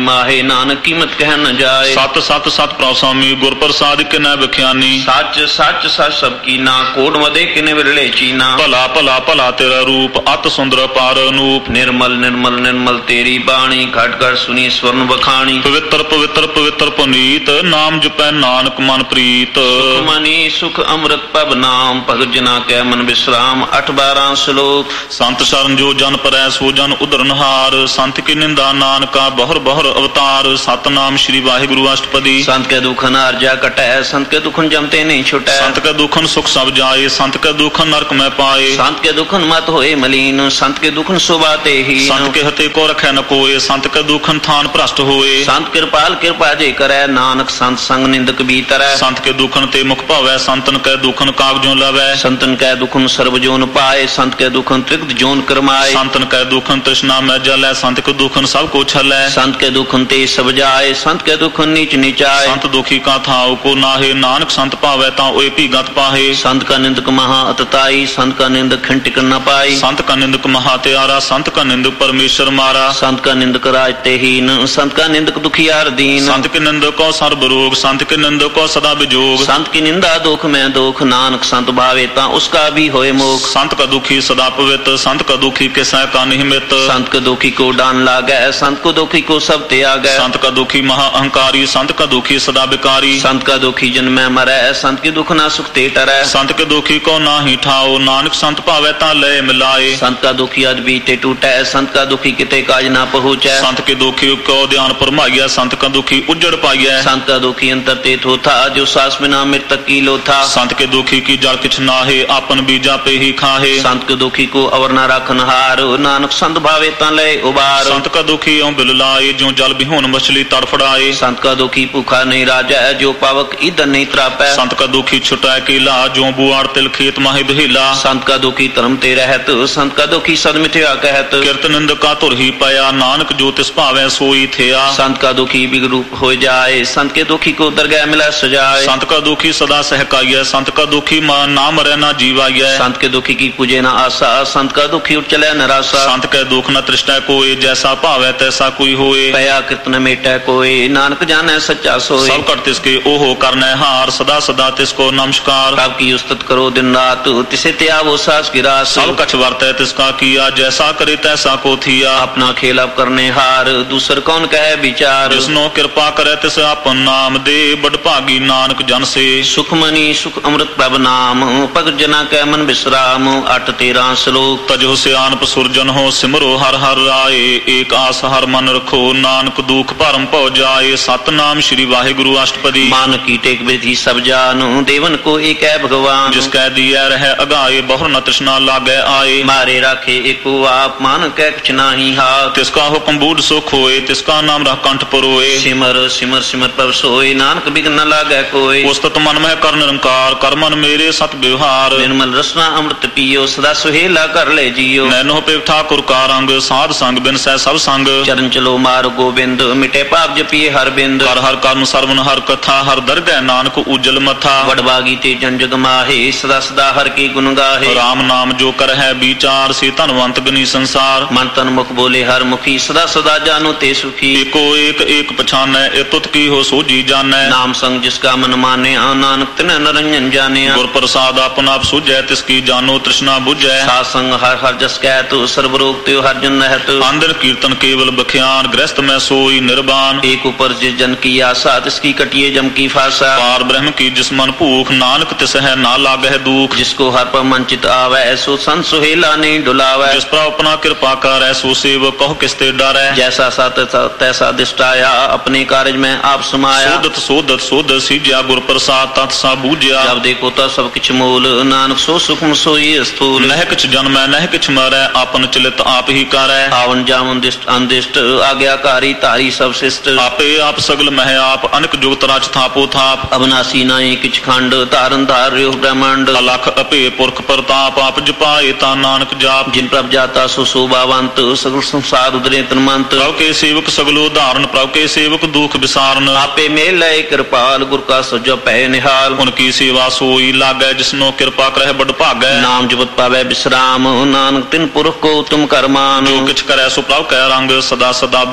ਮਾਹੇ ਨਾਨਕ ਕੀਮਤ ਕਹਿ ਨ ਜਾਏ। ਸਤ ਸਤ ਸਤ ਪ੍ਰਸਾਮੀ ਗੁਰ ਪ੍ਰਸਾਦਿ ਕਿਨੈ ਵਿਖਿਆਨੀ। ਸੱਚ ਸੱਚ ਸੱਚ ਸਭ ਕੀ ਨਾ ਕੋਟ ਮਦੇ ਕਿਨੇ ਵਿਰਲੇ ਚੀਨਾ। ਭਲਾ ਭਲਾ ਭਲਾ ਤੇਰਾ ਰੂਪ ਅਤ ਸੁੰਦਰ ਪਾਰ ਅਨੂਪ। ਨਿਰਮਲ ਨਿਰਮਲ ਨਿਰਮਲ ਤੇਰੀ ਬਾਣੀ ਘਟ ਘਟ ਸੁਣੀ ਸਵਰਨ ਵਖਾਣੀ। ਪਵਿੱਤਰ ਪਵਿੱਤਰ ਪਵਿੱਤਰ ਪੁਨੀਤ ਨਾਮ ਜਪੈ ਨਾਨਕ ਮਨ ਪ੍ਰੀਤ। ਸੁਖ ਮਨੀ ਸੁਖ ਅੰਮ੍ਰਿਤ ਪਬ ਨਾਮ ਭਗਤ ਜਨਾ ਕੈ ਮਨ ਵਿਸਰਾਮ। ਅਠ ਬਾਰਾਂ ਸ਼ਲੋਕ। ਸੰਤ ਸ਼ਰਨ ਜੋ ਜਨ ਪਰੈ ਸੋ ਜਨ ਉਧਰਨਹਾਰ। ਸੰਤ ਕੀ ਨਿੰਦਾ ਨਾਨਕਾ ਬਹੁਰ ਬਹੁਰ ਅਵਤਾਰ। ਸਤਨਾਮ ਸ੍ਰੀ ਵਾਹਿਗੁਰੂ ਅਸ਼ਟਪਦੀ। ਸੰਤ ਕੇ ਦੁਖਨ ਅਰਜਾ ਕਟੈ ਸੰਤ ਕੇ ਦੁਖਨ ਜਮਤੇ ਨਹੀਂ ਛੁਟੈ। ਸੰਤ ਕੇ ਦੁਖਨ ਸੁਖ ਸਭ ਜਾਏ ਸੰਤ ਕੇ ਦੁਖਨ ਨਰਕ ਮੈਂ ਪਾਏ। ਸੰਤ ਕੇ ਦੁਖਨ ਮਤ ਹੋਏ ਮਲੀਨ ਸੰਤ ਕੇ ਦੁਖਨ ਸੁਭਾ ਤੇ ਹੀ। ਸੰਤ ਕੇ ਹਤੇ ਕੋ ਰਖੈ ਨ ਕੋਏ ਸੰਤ ਕੇ ਦੁਖਨ ਥਾਨ ਭ੍ਰਸ਼ਟ ਹੋਏ। ਸੰਤ ਕਿਰਪਾਲ ਕਿਰਪਾ ਜੇ ਕਰੈ ਨਾਨਕ ਸੰਤ ਸੰਗ ਨਿੰਦਕ ਬੀਤਰੈ। ਸੰਤ ਕੇ ਦੁਖਨ ਤੇ ਮੁਖ ਭਾਵੈ ਸੰਤਨ ਕੈ ਦੁਖਨ ਕਾਗਜੋਂ ਲਵੈ। ਸੰਤਨ ਕੈ ਦੁਖਨ ਸਰਬ ਜੋਨ ਪਾਏ ਸੰਤ ਕੈ ਦੁਖਨ ਤ੍ਰਿਕਤ ਜੋਨ ਕਰਮਾਏ। ਸੰਤਨ ਕੈ ਦੁਖਨ ਤ੍ਰਿਸ਼ਨਾ ਮੈਂ ਜਲੈ ਸੰਤ ਕੇ ਦੁਖਨ ਸਭ ਕੋ ਛਲੈ। ਸੰਤ ਕੇ ਦੁਖਨ ਤੇ ਸਭ ਜਾਏ ਸੰਤ ਕੇ ਦੁਖਨ ਨੀਚ ਨੀਚਾਏ। ਸੰਤ ਦੁਖੀ ਕਾ ਥਾਉ ਕੋ ਨਾਹੇ ਨਾਨਕ ਸੰਤ ਭਾਵੈ ਤਾਂ ਓਏ ਭੀਗਤ ਪਾਹੇ। ਸੰਤ ਕਾ ਨਿੰਦਕ ਮਹਾ ਅਤਤਾਈ ਸੰਤ ਕਾ ਨਿੰਦਕ ਖਿੰਟਿਕ ਨ ਪਾਈ। ਸੰਤ ਕਾ ਨਿੰਦਕ ਮਹਾ ਤਿਆਰਾ ਸੰਤ ਕਾ ਨਿੰਦਕ ਪਰਮੇਸ਼ਰ ਮਾਰਾ। ਸੰਤ ਕਾ ਨਿੰਦਕ ਰਾਜ ਤੇ ਹੀਨ ਸੰਤ ਕਾ ਨਿੰਦਕ ਦੁਖੀਆਰ ਦੀਨ। ਸੰਤ ਕੇ ਨਿੰਦਕ ਕੋ ਸਰਬ ਰੋਗ ਸੰਤ ਕੇ ਨਿੰਦਕ ਕੋ ਸਦਾ ਵਿਜੋਗ। ਸੰਤ ਕੀ ਨਿੰਦਾ ਦੁਖ ਮੈਂ ਦੁਖ ਨਾਨਕ ਸੰਤ ਭਾਵੇ ਤਾਂ ਉਸਕਾ ਵੀ ਹੋਏ ਮੋਖ। ਸੰਤ ਕਾ ਦੁਖੀ ਸਦਾ ਪਵਿੱਤ ਸੰਤ ਕਾ ਦੁਖੀ ਕਿਸੈ ਕਾ ਨਹੀਂ ਮਿਤ। ਸੰਤ ਕਾ ਦੁਖੀ ਕੋ ਡਾਨ ਲਾਗੈ ਸੰਤ ਕੋ ਦੁਖੀ ਕੋ ਸਭ ਤਿਆਗੈ। ਸੰਤ ਕਾ ਦੁਖੀ ਮਹਾ ਅਹੰਕਾਰੀ ਸੰਤ ਕਾ ਦੁਖੀ ਸਦਾ ਵਿਕਾਰੀ। ਸੰਤ ਕਾ ਦੁਖੀ ਜਨਮੈ ਮਰੈ ਸੰਤ ਕੀ ਦੁਖ ਨਾ ਸੁਖ ਤੇ ਟਰੈ। ਸੰਤ ਕੇ ਦੁਖੀ ਕੋ ਨਾਹੀ ਠਾਓ ਨਾਨਕ ਸੰਤ ਭਾਵੈ ਤਾਂ ਲੈ ਮਿਲਾਏ। ਸੰਤ ਕਾ ਦੁਖੀ ਅਜ ਬੀਤੇ ਟੂਟੈ ਸੰਤ ਕਾ ਦੁਖੀ ਕਿਤੇ ਕਾਜ ਨਾ ਪਹੁੰਚੈ। ਸੰਤ ਕੇ ਦੁਖੀ ਕੋ ਧਿਆਨ ਪਰਮਾਈਐ ਸੰਤ ਕਾ ਦੁਖੀ ਉਜੜ ਪਾਈਐ। ਸੰਤ ਕਾ ਦੁਖੀ ਅੰਤਰ ਤੇ ਥੋਥਾ ਜੋ ਸਾਸ ਬਿਨਾ ਮ੍ਰਿਤਕ ਕੀ ਲੋਥਾ। ਸੰਤ ਕੇ ਦੁਖੀ ਕੀ ਜਲ ਕਿਛ ਨਾਹੇ ਆਪਨ ਬੀਜਾ ਪੇ ਹੀ ਖਾਹੇ। ਸੰਤ ਕੇ ਦੁਖੀ ਕੋ ਅਵਰ ਨਾ ਰੱਖਨ ਹਾਰ ਨਾਨਕ ਸੰਤ ਭਾਵੇ ਤਾਂ ਲੈ ਉਬਾਰ। ਸੰਤ ਕਾ ਦੁਖੀ ਓਂ ਬਿਲ ਲਾਏ ਜੋ ਜਲ ਬਿਹੋਨ ਮਛਲੀ ਤੜਫੜਾਏ। ਸੰਤ ਕਾ ਦੁਖੀ ਭੁਖਾ ਨਹੀਂ ਰਾਜੈ ਜੋ ਪਾਵਕ ਈਦਨ ਨਹੀਂ ਤਰਾਪੈ। ਸੰਤ ਕਾ ਦੁਖੀ ਛੁਟੈ ਕੀਲਾ ਜੋ ਬੁਆੜ ਤਿਲ ਖੇਤ ਮਾਹੇ ਬਹਿਲਾ। ਸੰਤ ਕਾ ਦੁਖੀ ਧਰਮ ਤੇ ਰਹਿਤ ਸੰਤ ਕਾ ਦੁਖੀ ਸਦ ਮਿਥਿਆ ਕਹਿਤ। ਕਿਰਤ ਨਿੰਦਕਾ ਧੁਰ ਹੀ ਪਿਆ ਨਾਨਕ ਜੋ ਤਿਸ ਭਾਵੈ ਸੋਈ ਥਿਆ। ਸੰਤ ਕਾ ਦੁਖੀ ਬਿਗ ਰੂਪ ਹੋ ਜਾਏ ਸੰਤ ਕੇ ਦੁਖੀ ਕੋ ਦਰਗਹਿ ਮਿਲੈ ਸਜਾਏ। ਸੰਤ ਕਾ ਦੁਖੀ ਸਦਾ ਸਹਿਕਾਈਐ ਸੰਤ ਕਾ ਦੁਖੀ ਮਾ ਨਾ ਮਰੈ ਨਾ ਜੀਵਾਈਐ। ਸੰਤ ਕੇ ਦੁਖੀ ਕੀ ਪੂਜੇ ਨਾ ਆਸਾ ਸੰਤ ਕਾ ਦੁਖੀ ਉਠ ਚਲੈ ਨਰਾਸਾ। ਸੰਤ ਕੈ ਦੁਖ ਨ ਤ੍ਰਿਸ਼ਟੈ ਕੋਏ ਜੈਸਾ ਭਾਵੈ ਤੈਸਾ ਕੋਈ ਹੋਏ। ਪਿਆ ਕਿਤਨ ਮੇਟੈ ਕੋਏ ਨਾਨਕ ਜਾਣੈ ਸੱਚਾ ਸੋਏ। ਸਭ ਘਟ ਤਿਸ ਕੇ ਓਹੋ ਕਰਨੈ ਹਾਰ ਸਦਾ ਸਦਾ ਤਿਸ ਕੋ ਨਮਸਕਾਰ। ਪ੍ਰਭ ਕੀ ਉਸਤਤ ਕਰੋ ਦਿਨ ਰਾਤ ਤਿਸੇ ਤਿਆਵੋ ਸਾਸ ਕੀ ਰਾਸ। ਸਭ ਕਛ ਵਰਤੈ ਤਿਸ ਕਾ ਕੀਆ ਜੈਸਾ ਕਰੇ ਤੈਸਾ ਕੋ ਥੀਆ। ਆਪਣਾ ਖੇਲ ਅਪ ਕਰਨੇ ਹਾਰ ਦੂਸਰ ਕੌਣ ਕਹੈ ਵਿਚਾਰ। ਜਿਸਨੋ ਕਿਰਪਾ ਕਰੈ ਤਿਸ ਆਪਨ ਨਾਮ ਦੇ ਬੜ ਭਾਗੀ ਨਾਨਕ ਜਨ ਸੇ। ਸੁਖਮਨੀ ਸੁਖ ਅੰਮ੍ਰਿਤ ਪ੍ਰਭ ਨਾਮ ਭਗਤ ਜਨਾ ਕੈ ਮਨ ਵਿਸਰਾਮ। ਅਠ ਤੇਰਾਂ ਸ਼ਲੋਕ। ਤਜੋ ਸਿਆਨਪ ਸੁਰਜਨ ਹੋ ਸਿਮਰੋ ਹਰ ਹਰ ਰਾਏ। ਏਕ ਆਸ ਹਰ ਮਨ ਰਖੋ ਨਾਨਕ ਦੁਖ ਭਰਮ ਭਉ ਜਾਏ। ਸਤਨਾਮ ਸ੍ਰੀ ਵਾਹਿਗੁਰੂ ਅਸ਼ਟਪਦੀ। ਮਾਨ ਕੀ ਟੇਕ ਵਿਧੀ ਸਭ ਜਾਨੁ ਦੇਵਨ ਕੋ ਏਕੈ ਭਗਵਾਨ। ਜਿਸ ਕੈ ਦੀਐ ਰਹਿ ਅਗਾਏ ਬਹੁਰ ਨ ਤ੍ਰਿਸ਼ਨਾ ਲਾਗੈ ਆਏ। ਮਾਰੇ ਰਾਖੇ ਏਕੋ ਆਪ ਮਾਨ ਕੈ ਕਿਛ ਨਾਹੀ ਹਾਥ। ਤਿਸ ਕਾ ਹੁਕਮ ਬੂਢ ਸੁਖ ਹੋਏ ਤਿਸ ਕਾ ਨਾਮ ਰਖ ਕੰਠ ਪਰੋਏ। ਸਿਮਰ ਸਿਮਰ ਸਿਮਰ ਪ੍ਰਭ ਸੋਏ ਨਾਨਕ ਬਿਘਨ ਨ ਲਾਗੈ ਕੋਏ। ਉਸਤਤ ਮਨ ਮਹਿ ਕਰ ਨਿਰੰਕਾਰ ਕਰ ਮਨ ਮੇਰੇ ਸਤ ਵਿਵਹਾਰ। ਨਿਰਮਲ ਰਸਨਾ ਅੰਮ੍ਰਿਤ ਪੀਓ ਸਦਾ ਸੁਹੇਲਾ ਕਰ ਲੈ ਜੀਓ। ਨੈਨੋ ਪਿਵ ਠਾਕੁਰ ਕਾ ਰੰਗ ਸਾਧ ਸੰਗ ਬਿਨ ਸਹਿ ਸਭ ਸੰਗ। ਚਰਨ ਚਲੋ ਮਾਰ ਗੋਬਿੰਦ ਮਿਟੇ ਪਾਪ ਜਪੀਏ ਹਰ ਬਿੰਦ। ਹਰ ਹਰ ਕਰਮ ਸਰਵਨ ਹਰ ਕਥਾ ਹਰ ਦਰਗਹਿ ਨਾਨਕ ਉਜਲ ਮਥਾ। ਵਡਭਾਗੀ ਤੇ ਜਨ ਜਗ ਮਾਹੇ ਸਦਾ ਸਦਾ ਹਰ ਕੀ ਗੁਣ ਗਾਹੇ। ਰਾਮ ਨਾਮ ਜੋ ਕਰਹਿ ਵਿਚਾਰ ਸੇ ਧਨਵੰਤ ਗਨੀ ਸੰਸਾਰ। ਮਨ ਤਨ ਮੁਖ ਬੋਲੇ ਹਰ ਮੁਖੀ ਸਦਾ ਸਦਾ ਜਾਨੋ ਤੇ ਸੁਖੀ। ਏਕੋ ਏਕ ਏਕ ਪਛਾਨੈ ਏ ਤੁਤ ਕੀ ਹੋ ਸੋਜੀ ਜਾਣੈ। ਨਾਮ ਸੰਗ ਜਿਸ ਕਾ ਮਨ ਮਾਨਿਆ ਨਾਨਕ ਤਿਨੈ ਨਰੰਜਨ ਜਾਣਿਆ। ਗੁਰ ਪ੍ਰਸਾਦ ਆਪਨ ਆਪ ਸੁਝੈ ਤਿਸ ਕੀ ਜਾਨੋ ਤ੍ਰਿਸ਼ਨਾ ਬੁਝੈ। ਸਾਧ ਸੰਗ ਹਰ ਹਰ ਜਸ ਕਹਿ ਤੂ ਸਰਬ ਰੋਗ ਤੇ ਹਰ ਜਨ ਨਹਿਤ। ਅੰਦਰ ਕੀਰਤਨ ਕੇਵਲ ਬਖਿਆਨ ਗ੍ਰਸਤ ਮੈਂ ਸੋਈ ਨਿਰਬਾਨ। ਏਕ ਉਪਰ ਜਿਸ ਜਨ ਕੀ ਆਸਾ ਤਿਸ ਕੀ ਕਟਿਏ ਜਮ ਕੀ ਫਾਸਾ। ਪਾਰ ਬ੍ਰਹਮ ਕੀ ਜਿਸ ਮਨ ਭੂਖ ਨਾਨਕ ਤਿਸ ਹੈ ਨਾ ਲਾਗਹਿ ਦੂਖ। ਜਿਸ ਕੋ ਹਰ ਪਰ ਮਨ ਚਿਤ ਆਵੈ ਸੋ ਸੰਤ ਸੁਹੇਲਾ ਨਹੀਂ ਡੁਲਾਵੈ। ਜਿਸ ਪਰ ਆਪਣਾ ਕਿਰਪਾ ਕਰੈ ਸੋ ਸੇਵਕ ਕਹੁ ਕਿਸ ਤੇ ਡਰੈ। ਜੈਸਾ ਸਤ ਤੈਸਾ ਦਿਸ਼ਟਾਇਆ ਆਪਣੇ ਕਾਰਜ ਮੈਂ ਆਪ ਸਮਾਇਆ। ਸੋਦਤ ਸੋਦਤ ਸੋਦਤ ਸੀਜਿਆ ਗੁਰ ਪ੍ਰਸਾਦ ਤਤ ਸਾ ਬੂਝਿਆ। ਜਬ ਦੇਖੋ ਤਾਂ ਸਭ ਕਿਛ ਮੂਲ ਨਾਨਕ ਸੋ ਸੁਖਮ ਸੋਈ ਸਥੂਲ। ਨਹਿ ਕਿਛ ਜਨਮੈ ਨਹਿ ਕਿਛ ਮਰੈ ਆਪਨ ਚਲਿਤ ਆਪ ਹੀ ਕਰੈ। ਆਵਨ ਜਾਵਨ ਦਿਸ਼ਟ ਅੰਦਿਸ਼ਟ ਆਗਿਆਕਾਰੀ ਧਾਰੀ ਸਭ ਸਿਸ਼ਟ। ਆਪੇ ਆਪ ਸਗਲ ਮਹਿ ਆਪ ਅਨਕ ਜੁਗਤ ਰਚ ਥਾਪੋ ਥਾਪ। ਅਬਨਾਸੀ ਨਾਹੀ ਕਿਛ ਖੰਡ ਧਾਰਨ ਧਾਰ ਰਿਓ ਬ੍ਰਹਮੰਡ। ਅਲਖ ਅਪੇ ਪੁਰਖ ਪ੍ਰਤਾਪ ਆਪ ਜਪਾਏ ਤਾਂ ਨਾਨਕ ਜਾਪ। ਜਿਨ ਪ੍ਰਭ ਜਾਤਾ ਸੋ ਸੋਭਾਵੰਤ ਸਗਲ ਸੰਸਾਰ ਉਦਰੇ ਤਨਮੰਤ। ਪ੍ਰਭ ਕੇ ਸੇਵਕ ਸਗਲੋ ਧਾਰਨ ਪ੍ਰਭ ਕੇ ਸੇਵਕ ਦੁਖ ਵਿਸਾਰਨ। ਆਪੇ ਮੇਲ ਲੈ ਕਿਰਪਾਲ ਗੁਰ ਕਾ ਸਜੋ ਪੈ ਨਿਹਾਲ। ਹੁਣ ਕੀ ਸੇਵਾ ਸੋਈ ਲਾਗੈ ਜਿਸਨੋ ਕਿਰਪਾ ਕਰਹਿ ਬੜ ਭਾਗੈ। ਨਾਮ ਜਪਤ ਪਾਵੈ ਬਿਸਰਾਮ ਨਾਨਕ ਤਿਨ ਪੁਰਖ ਕੋ ਤੁਮ ਕਰਮਾਨ। ਜੋ ਕਿਛ ਕਰੈ ਸੋ ਪ੍ਰਭ ਕੈ ਰੰਗ ਸਦਾ ਸਦਾ ਬਸੈ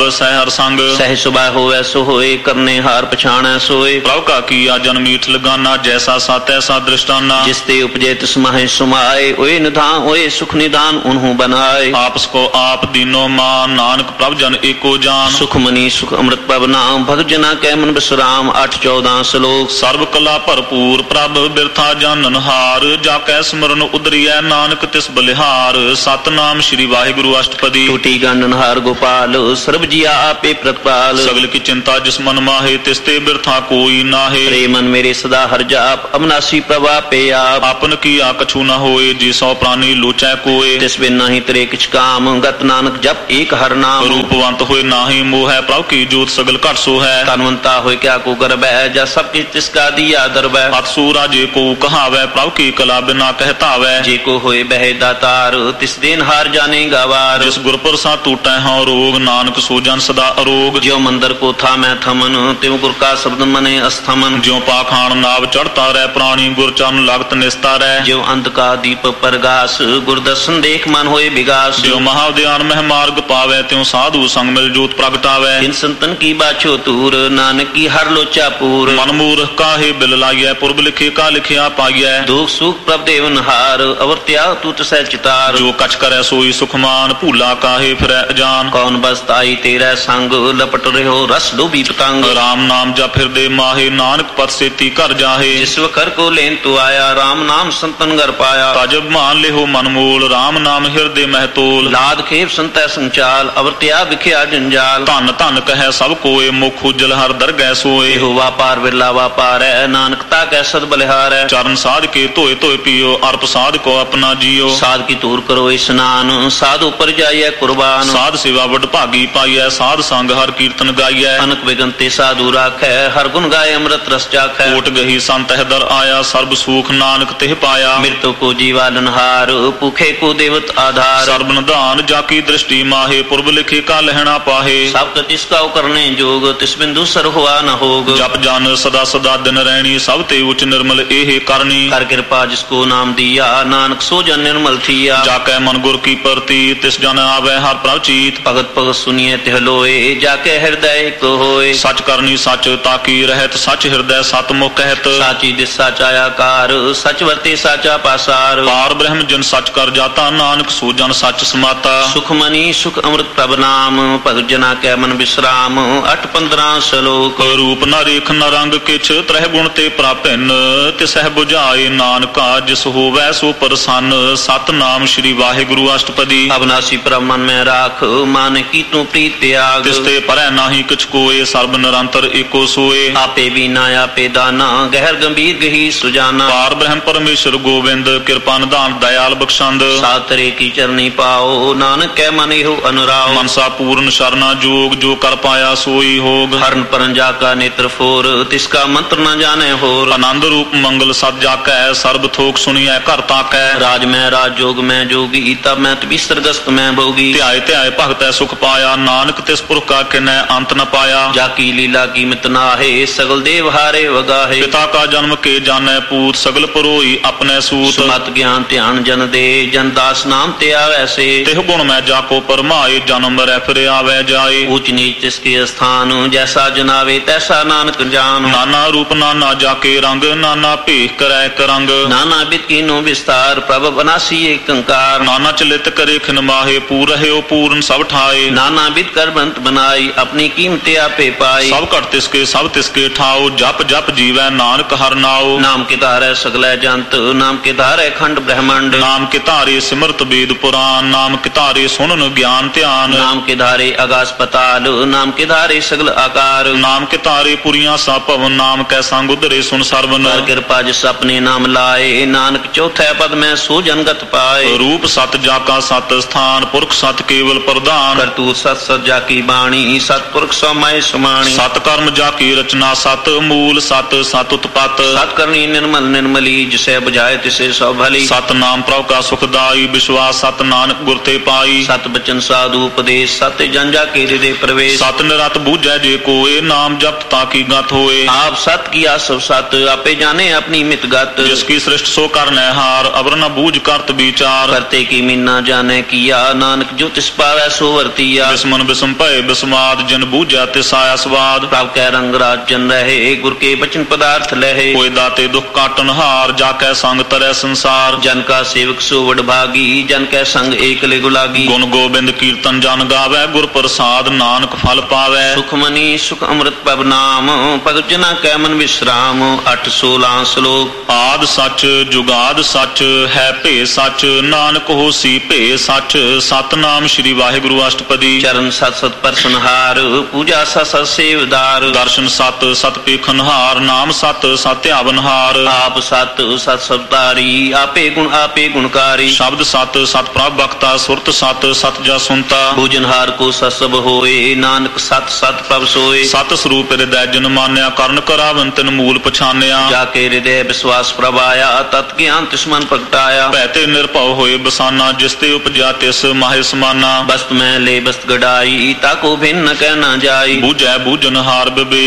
ਹਰ ਸੰਗ ਸਹਿ ਸੁਭਾ ਹੋਵੇ ਸੋ ਹੋਏ ਕਰਨੇ ਹਾਰ ਪਛਾਣੈ ਸੋਏ ਪ੍ਰਭ ਕਾ ਕੀਆ ਜਨ ਮੀਠ ਲਗਾਨਾ ਜੈਸਾ ਸਤ ਐਸਾ ਦ੍ਰਿਸ਼ਟਾਨਾ ਜਿਸ ਤੇ ਉਪਜੇ ਤਿਸ ਮਾਹੇ ਸੁਮਾਏ ਓਏ ਨਿਧਾਨ ਓਏ ਸੁਖ ਨਿਦਾਨ ਉਨਹੂ ਬਨਾਏ ਆਪਸ ਕੋ ਆਪ ਦੀਨੋ ਮਾਨ ਨਾਨਕ ਪ੍ਰਭ ਜਨ ਏਕੋ ਜਾਨ ਸੁਖ ਮਨੀ ਸੁਖ ਅੰਮ੍ਰਿਤ ਪ੍ਰਭ ਨਾਮ ਭਗਤ ਜਨਾ ਕੈ ਮਨ ਬਿਸਰਾਮ ਅੱਠ ਚੌਦਾਂ ਸ਼ਲੋਕ ਸਰਬ ਕਲਾ ਭਰਪੂਰ ਪ੍ਰਭ ਬਿਰਥਾ ਜਾਨਨ ਹਾਰ ਜਾ ਕੈ ਸਿਮਰਨ ਉਦਰੀਐ ਨਾਨਕ ਤਿਸ ਬਲਿਹਾਰ ਸਤਨਾਮ ਸ੍ਰੀ ਵਾਹਿਗੁਰੂ ਅਸ਼ਟਪਦੀ ਟੂਟੀ ਗੰਡਨ ਹਾਰ ਗੋਪਾਲ ਸਰਬ ਜੀਆ ਆਪੇ ਪ੍ਰਤਪਾਲ ਸਗਲ ਕੀ ਚਿੰਤਾ ਜਿਸ ਮਨ ਮਾਹੇ ਤਿਸ ਤੇ ਬਿਰਥਾ ਕੋਈ ਨਾਹੇ ਰੇ ਮਨ ਮੇਰੇ ਸਦਾ ਹਰ ਜਾਪ ਅਮਨਾਸੀ ਪ੍ਰਭ ਆਪੇ ਆਪ ਆਪਨ ਕੀ ਆ ਕਛੂ ਨਾ ਹੋਏ ਜੀ ਸੋ ਪ੍ਰਾਨੀ ਲੋਚੈ ਕੋਏ ਤਿਸ ਬਿਨ ਨਹੀਂ ਤੇਰੇ ਕਿਛ ਕਾਮ ਗਤ ਨਾਨਕ ਜਪ ਏਕ ਹਰ ਨਾਮ ਰੂਪਵੰਤ ਹੋਏ ਨਾਹੀ ਮੋਹ ਪ੍ਰਭ ਕੀ ਜੋਤ ਸਗਲ ਘਟ ਸੋ ਹੈ ਤਨਵੰਤਾ ਹੋਏ ਕਿਆ ਕੋ ਗਰਬੈ ਜਾ ਸਭ ਕਿਛ ਤਿਸ ਕਾ ਦੀਆ ਦਰਬੈ ਅਤਸੂਰਾ ਜੇ ਕੋ ਕਹਾਵੈ ਪ੍ਰਭ ਕੀ ਕਲਾ ਬਿਨਾ ਕਹਿਤਾਵੈ ਜੇ ਕੋ ਹੋਏ ਬਹਿ ਦਾਤਾਰ ਤਿਸ ਦੇਨ ਹਾਰ ਜਾਣੇ ਗਵਾਰ ਜਿਸ ਗੁਰਪੁਰ ਸਾ ਟੂਟੈ ਹਉ ਰੋਗ ਨਾਨਕ ਸੋ ਜਨ ਸਦਾ ਅਰੋਗ ਜਿਉ ਮੰਦਰ ਕੋ ਥਾ ਮੈਂ ਥਮਨ ਤਿਉ ਗੁਰ ਕਾ ਸ਼ਬਦ ਮਨੇ ਅਸਥਮਨ ਜਿਉ ਪਾਖਾਨ ਨਾਵ ਚੜਤਾ ਰਹਿ ਪ੍ਰਾਣੀ ਗੁਰ ਚਰਨ ਲਗਤ ਨਿਸਤਾ ਰਹਿ ਜਿਉ ਅੰਧ ਕਾ ਦੀਪ ਪ੍ਰਗਾਸ ਗੁਰ ਦਰਸ਼ਨ ਦੇਖ ਮਨ ਹੋਏ ਵਿਗਾਸ ਜਿਉ ਮਹਾਉਦਿਆਨ ਮਹਿ ਮਾਰਗ ਪਾਵੈ ਤਿਉ ਸਾਧੂ ਸੰਗ ਮਿਲ ਜੋਤ ਪ੍ਰਗਟਾਵੈ ਤਿਨ ਸੰਤਨ ਕੀ ਬਾਛੋ ਤੂਰ ਨਾਨਕ ਕੀ ਹਰ ਲੋਚਾ ਪੂਰ ਮਨ ਮੂਰਖ ਕਾਹੇ ਬਿਲ ਲਾਈਐ ਪੁਰਬ ਲਿਖੇ ਕਾ ਲਿਖਿਆ ਪਾਈਐ ਦੁਖ ਸੁਖ ਪ੍ਰਭ ਦੇਵਨ ਹਾਰ ਅਵਰਤਿਆ ਤੂ ਤਸੈ ਚਿਤਾਰ ਜੋ ਕਛ ਕਰੈ ਸੋਈ ਸੁਖਮਾਨ ਭੂਲਾ ਕਾਹੇ ਫਿਰੈ ਅਜਾਨ ਕੌਣ ਬਸਤਾਈ ਤੇਰਾ ਸੰਗ ਲਪਟ ਰਹਿਓ ਰਸ ਡੋਬੀ ਪਤੰਗ ਰਾਮ ਨਾਮ ਜਪ ਫਿਰਦੇ ਮਾਹੇ ਨਾਨਕ ਪਤ ਸੇਤੀ ਘਰ ਜਾਹੇ ਜਿਸ ਵਕਰ ਕੋ ਲੈਨ ਤੂ ਆਇਆ ਰਾਮ ਨਾਮ ਸੰਤਨ ਘਰ ਪਾਇਆ ਤਜਬ ਮਾਨ ਲਿਹੋ ਮਨ ਮੂਲ ਰਾਮ ਨਾਮ ਹਿਰਦੇ ਮਹਿ ਤੋਲ ਲਾਦ ਖੇਪ ਸੰਤੈ ਸੰਚਾਲ ਅਵਰਤਿਆ ਵਿਖਿਆ ਜੰਜਾਲ ਧਨ ਧਨ ਕਹੈ ਸਭ ਕੋਏ ਮੁਖ ਉਜਲ ਹਰ ਦਰਗਹਿ ਸੋਏ ਇਹੋ ਵਾਪਾਰ ਵਿਰਲਾ ਵਾਪਾਰੈ ਨਾਨਕ ਤਾ ਕੈ ਸਦ ਬਲਿਹਾਰੈ ਚਰਨ ਸਾਧ ਕੇ ਧੋਏ ਧੋਏ ਪੀਓ ਅਰਪ ਸਾਧ ਕੋ ਆਪਣਾ ਜੀਓ ਸਾਧ ਕੀ ਤੂਰ ਕਰੋ ਇਸਨਾਨ ਸਾਧ ਉਪਰ ਜਾਈਐ ਕੁਰਬਾਨ ਸਾਧ ਸੇਵਾ ਵਡ ਭਾਗੀ ਪਾਈਐ ਸਾਧ ਸੰਗ ਹਰ ਕੀਰਤਨ ਗਾਈਐ ਅਨਕ ਵਿਗਨ ਤੇ ਸਾਧੂ ਰਾਖੈ ਹਰ ਗੁਣ ਗਾਏ ਅੰਮ੍ਰਿਤ ਰਸ ਚਾਖੈ ਕੋਟ ਗਹੀ ਸੰਤ ਹੈ ਦਰ ਆਇਆ ਸਰਬ ਸੂਖ ਨਾਨਕ ਤਿਹ ਪਾਇਆ ਮਿਰਤੋ ਕੋ ਜੀਵਾਲਨ ਹਾਰ ਭੁਖੇ ਕੋ ਦੇਵਤ ਆਧਾਰ ਸਰਬ ਨਿਧਾਨ ਜਾ ਕੀ ਦ੍ਰਿਸ਼ਟੀ ਮਾਹੇ ਪੁਰਬ ਲਿਖੇ ਕਾ ਲਹਿਣਾ ਪਾਹੇ ਸਭ ਤਿਸ ਕਾ ਕਰਨੇ ਜੋਗ ਤਿਸ ਬਿੰਦੂ ਸਰ ਹੋਆ ਨ ਹੋਗ ਜਪ ਜਨ ਸਦਾ ਸਦਾ ਦਿਨ ਰਹਿਣੀ ਸਭ ਤੇ ਉਚ ਨਿਰਮਲ ਇਹ ਕਰਨੀ ਕਰ ਕਿਰਪਾ ਜਿਸ ਕੋ ਨਾਮ ਦੀਆ ਨਾਨਕ ਸੋ ਜਨ ਨਿਰਮਲ ਥੀਆ ਜਾ ਕੈ ਮਨ ਗੁਰ ਕੀ ਪ੍ਰਤੀ ਤਿਸ ਜਨ ਆਵੈ ਹਰ ਪ੍ਰਭ ਚੀਤ ਭਗਤ ਭਗਤ ਸੁਨੀਏ ਤਿਹ ਲੋਏ ਜਾ ਕੇ ਹਿਰਦੈ ਇੱਕ ਹੋਏ ਸੱਚ ਕਰਨੀ ਸੱਚ ਤਾਕੀ ਰਹਿਤ ਸੱਚ ਹਿਰਦੈ ਸਤ ਮੁਖ ਕਹਿਤ ਸਾਚੀ ਦਿਸ ਸਾਚਾ ਆਕਾਰ ਸੱਚ ਵਰਤੇ ਸਾਚਾ ਪਾਸਾਰ ਪਾਰ ਬ੍ਰਹਮ ਜਨ ਸੱਚ ਕਰ ਜਾਤਾ ਨਾਨਕ ਸੋ ਜਨ ਸੱਚ ਸਮਾਤਾ ਸੁਖ ਮਨੀ ਸੁਖ ਅੰਮ੍ਰਿਤ ਪ੍ਰਭ ਨਾਮ ਭਗਤ ਜਨਾ ਕੈ ਮਨ ਬਿਸਰਾਮ ਅੱਠ ਪੰਦਰਾਂ ਸ਼ਲੋਕ ਰੂਪ ਨ ਰੇਖ ਨ ਰੰਗ ਕਿਛ ਤ੍ਰਹਿ ਗੁਣ ਤੇ ਪ੍ਰਾਪਿਨ ਤਿਸਹਿ 부ਝਾਏ ਨਾਨਕਾ ਜਿਸ ਹੋਵੈ ਸੋ ਪ੍ਰਸੰਨ ਸਤਨਾਮ ਸ੍ਰੀ ਵਾਹਿਗੁਰੂ ਅਸ਼ਟਪਦੀ ਅਬਨਾਸੀ ਪ੍ਰਭ ਮਨ ਮੈਂ ਰਾਖ ਮਨ ਕੀ ਤੂੰ ਪ੍ਰੀਤ ਤਿਆਗ ਤਿਸ ਤੇ ਪਰੈ ਨਾਹੀ ਕਿਛ ਕੋਏ ਸਰਬ ਨਿਰੰਤਰ ਏਕੋ ਸੋਏ ਆਪੇ ਬੀਨਾ ਆਪੇ ਦਾਨਾ ਗਹਿਰ ਗੰਭੀਰ ਗਹੀ ਸੁਜਾਨਾ ਪਾਰ ਬ੍ਰਹਮ ਪਰਮੇਸ਼ਰ ਗੋਬਿੰਦ ਕਿਰਪਾ ਨਿਧਾਨ ਦਇਆਲ ਬਖਸ਼ੰਦ ਸਾਤਰੇ ਕੀ ਚਰਨੀ ਪਾਓ ਨਾਨਕ ਕੈ ਮਨ ਇਹੋ ਅਨੁਰਾਗ ਮਨਸਾ ਪੂਰਨ ਸ਼ਰਨਾ ਜੋਗ ਜੋ ਕਰ ਪਾਇਆ ਸੋਈ ਹੋਗ ਹਰਨ ਪਰਨ ਜਾ ਕਾ ਨੇਤਰ ਫੋਰ ਤਿਸ ਕਾ ਮੰਤਰ ਨ ਜਾਣੇ ਹੋਰ ਆਨੰਦ ਰੂਪ ਮੰਗਲ ਸਦ ਜਾਕੈ ਸਰਬ ਥੋਕ ਸੁਣੀਐ ਘਰ ਤਾਕੈ ਰਾਜ ਮੈਂ ਰਾਜ ਜੋਗ ਮੈਂ ਜੋਗੀ ਤਬ ਮੈਂ ਤਬੀਸਰ ਗਸਤ ਮੈਂ ਭੋਗੀ ਧਿਆਏ ਧਿਆਏ ਭਗਤੈ ਸੁਖ ਪਾਇਆ ਨਾਨਕ ਤਿਸ ਪੁਰਖ ਕਾ ਕਿਨੈ ਅੰਤ ਨ ਪਾਇਆ ਜਾ ਕੀ ਲੀਲਾ ਕੀਮਤ ਨਾਹੇ ਸਗਲ ਦੇਵ ਹਾਰੇ ਵਗਾਹੇ ਪਿਤਾ ਕਾ ਜਨਮ ਕੇ ਜਾਣੈ ਪੂਤ ਸਗਲ ਪਰੋਈ ਆਪਣੇ ਸੂਤ ਸਮਤ ਗਿਆਨ ਧਿਆਨ ਜਨ ਦੇ ਜਨ ਦਾਸ ਨਾਮ ਤੇ ਆਵੈ ਸੇ ਤਿਹ ਗੁਣ ਮੈਂ ਜਾ ਕੋ ਪਰਮਾਏ ਜਨਮ ਮਰੈ ਫਿਰ ਆਵੈ ਜਾਏ ਊਚ ਨੀਚ ਤਿਸ ਕੇ ਅਸਥਾਨ ਜੈਸਾ ਜਨਾਵੇ ਤੈਸਾ ਨਾਨਕ ਜਾਨ ਨਾਨਾ ਰੂਪ ਨਾਨਾ ਜਾ ਕੇ ਰੰਗ ਨਾਨਾ ਭੇਖ ਕਰੈ ਕਰੰਗ ਨਾਨਾ ਬਿਤ ਕੀਨੋ ਵਿਸਤਾਰ ਪ੍ਰਭ ਬਨਾਸੀ ਏਕੰਕਾਰ ਨਾਨਾ ਚਲਿਤ ਕਰੇ ਖਿਨ ਮਾਹੇ ਪੂਰ ਰਹਿਓ ਪੂਰਨ ਸਭ ਠਾਏ ਨਾਨਾ ਬਿਤ ਕਰ ਬੰਤ ਬਨਾਈ ਆਪਣੀ ਕੀਮਤ ਆਪੇ ਪਾਈ ਸਭ ਘਟ ਤਿਸਕੇ ਸਭ ਤਿਸਕੇ ਠਾਓ ਜਪ ਜਪ ਜੀਵੈ ਨਾਨਕ ਹਰਿ ਨਾਉ ਨਾਮ ਕੇ ਧਾਰੈ ਸਗਲੈ ਜੰਤ ਨਾਮ ਕੇ ਧਾਰੈ ਖੰਡ ਬ੍ਰਹਮੰਡ ਨਾਮ ਕੇ ਧਾਰੇ ਸਿਮਰਤ ਵੇਦ ਪੁਰਾਨ ਨਾਮ ਕੇ ਧਾਰੇ ਸੁਣਨ ਗਿਆਨ ਧਿਆਨ ਨਾਮ ਕੇ ਧਾਰੇ ਆਗਾਸ ਪਤਾਲ ਨਾਮ ਕੇ ਧਾਰੇ ਸਗਲ ਆਕਾਰ ਨਾਮ ਕੇ ਧਾਰੇ ਪੁਰੀਆਂ ਸਾ ਭਵਨ ਨਾਮ ਕੈ ਸੰਗ ਉਧਰੇ ਸੁਨ ਸਰਵਨ ਕਰ ਕਿਰਪਾ ਜਿਸ ਆਪਣੇ ਨਾਮ ਲਾਏ ਨਾਨਕ ਚੌਥੈ ਪਦ ਮੈਂ ਸੋ ਜਨਗਤ ਪਾਏ ਰੂਪ ਸਤ ਜਾ ਕਾ ਸਤ ਸਥਾਨ ਪੁਰਖ ਸਤ ਕੇਵਲ ਪ੍ਰਧਾਨ ਕਰਤੂਤ ਸਤ ਸਜਾ ਕੀ ਬਾਣੀ ਸਤਪੁਰਖ ਸਮਾਏ ਸਮਾਣੀ ਸਤ ਕਰਮ ਜਾ ਕੀ ਰਚਨਾ ਸਤ ਮੂਲ ਸਤ ਸਤ ਉਤਪਤ ਸਤ ਕਰਨੀ ਨਿਰਮਲ ਨਿਰਮਲੀ ਜਿਸੈ ਬੁਝਾਏ ਤਿਸੇ ਸਭ ਭਲੀ ਸਤ ਨਾਮ ਪ੍ਰਭ ਕਾ ਸੁਖਦਾਈ ਵਿਸ਼ਵਾਸ ਸਤ ਨਾਨਕ ਗੁਰ ਤੇ ਪਾਈ ਸਤ ਬਚਨ ਸਾਧੂ ਉਪਦੇਸ਼ ਸਤ ਜਨ ਜਾ ਕੇ ਹਿਰਦੇ ਪ੍ਰਵੇਸ਼ ਸਤ ਨਿਰਤ ਬੂਝੈ ਜੇ ਕੋਏ ਨਾਮ ਜਪਤ ਤਾਂ ਕੀ ਗਤ ਹੋਏ ਆਪ ਸਤ ਕੀਆ ਸਭ ਸਤ ਆਪੇ ਜਾਣੇ ਆਪਣੀ ਮਿਤ ਗਤ ਜਿਸ ਕੀ ਸ੍ਰਿਸ਼ਟ ਸੋ ਕਰਨੈ ਹਾਰ ਅਵਰ ਨ ਬੂਝ ਕਰਤ ਵਿਚਾਰ ਕਰਤੇ ਕੀ ਮੀਨਾ ਜਾਣੇ ਕੀਆ ਨਾਨਕ ਜੋ ਤਿਸ ਪਾਵੈ ਸੋ ਵਰਤੀਆ ਜਿਸ ਮਨ ਬਿਸਮ ਭੈ ਭਏ ਬਿਸਮਾਦ ਜਿਨ ਬੂਝਿਆ ਤਿਸ ਆਇਆ ਸਵਾਦ ਪ੍ਰਭ ਕੈ ਰੰਗ ਰਾਜਨ ਰਹੇ ਗੁਰ ਕੇ ਬਚਨ ਪਦਾਰਥ ਲਹੇ ਹੋਏ ਦਾਤੇ ਦੁਖ ਕਾਟਨ ਹਾਰ ਜਾ ਕੈ ਸੰਗ ਤਰੈ ਸੰਸਾਰ ਜਨ ਕਾ ਸੇਵਕ ਸੋ ਵਡਭਾਗੀ ਜਨ ਕੈ ਸੰਗ ਏਕ ਲਿ ਗੁਲਾਗੀ ਗੁਣ ਗੋਬਿੰਦ ਕੀਰਤਨ ਜਨ ਗਾਵੈ ਗੁਰ ਪ੍ਰਸਾਦ ਨਾਨਕ ਫਲ ਪਾਵੈ ਸੁਖ ਮਨੀ ਸੁਖ ਅੰਮ੍ਰਿਤ ਪਵ ਨਾਮ ਭਗਤ ਜਨਾ ਕੈ ਮਨ ਵਿਸਰਾਮ ਅੱਠ ਸੋਲਾਂ ਸ਼ਲੋਕ ਆਦ ਸੱਚ ਜੁਗਾਦ ਸੱਚ ਹੈ ਭੇ ਸੱਚ ਨਾਨਕ ਹੋਸੀ ਭੇ ਸੱਚ ਸਤਨਾਮ ਸ੍ਰੀ ਵਾਹਿਗੁਰੂ ਅਸ਼ਟਪਦੀ ਚਰਨ ਸਤ ਸਤ ਪਰਸਨਹਾਰ ਪੂਜਾ ਸਤ ਸਤ ਸੇਵਦਾਰ ਦਰਸ਼ਨ ਸਤ ਸਤ ਪੇਖਨਹਾਰ ਨਾਮ ਸਤ ਸਤ ਧਿਆਵਨਹਾਰ ਆਪ ਸਤ ਸਤ ਸਬਦਾਰੀ ਆਪੇ ਗੁਣ ਆਪੇ ਗੁਣਕਾਰੀ ਸ਼ਬਦ ਸਤ ਸਤ ਪ੍ਰਭ ਬਖਤਾ ਸੁਰਤ ਸਤ ਸਤ ਜਾ ਸੁਨਤਾ ਭੋਜਨਹਾਰ ਕੋ ਸਤ ਸਭ ਹੋਏ ਨਾਨਕ ਸਤ ਸਤ ਪ੍ਰਭ ਸੋਏ ਸਤ ਸਰੂਪ ਹਿਰਦੈ ਜਨ ਮਾਨਿਆ ਕਰਨ ਕਰਾਵਨ ਤਿਨ ਮੂਲ ਪਛਾਨਿਆ ਜਾ ਕੇ ਹਿਰਦੈ ਵਿਸ਼ਵਾਸ ਪ੍ਰਭ ਆਇਆ ਤਤ ਗਿਆਨ ਤਿਸ ਮਨ ਪ੍ਰਗਟਾਇਆ ਭੈ ਤੇ ਨਿਰਭਉ ਹੋਏ ਬਸਾਨਾ ਜਿਸ ਤੇ ਉਪਜਿਆ ਤਿਸ ਮਾਹਿ ਸਮਾਨਾ ਬਸਤ ਮੈਂ ਲੈ ਬਸਤ ਗੜਾਈ ਤਾਕੋ ਭਿੰਨ ਕਹਿ ਨਾ ਜਾਈ ਬੂਝੈ ਬੂਝਨਹਾਰ ਬਿਬੇ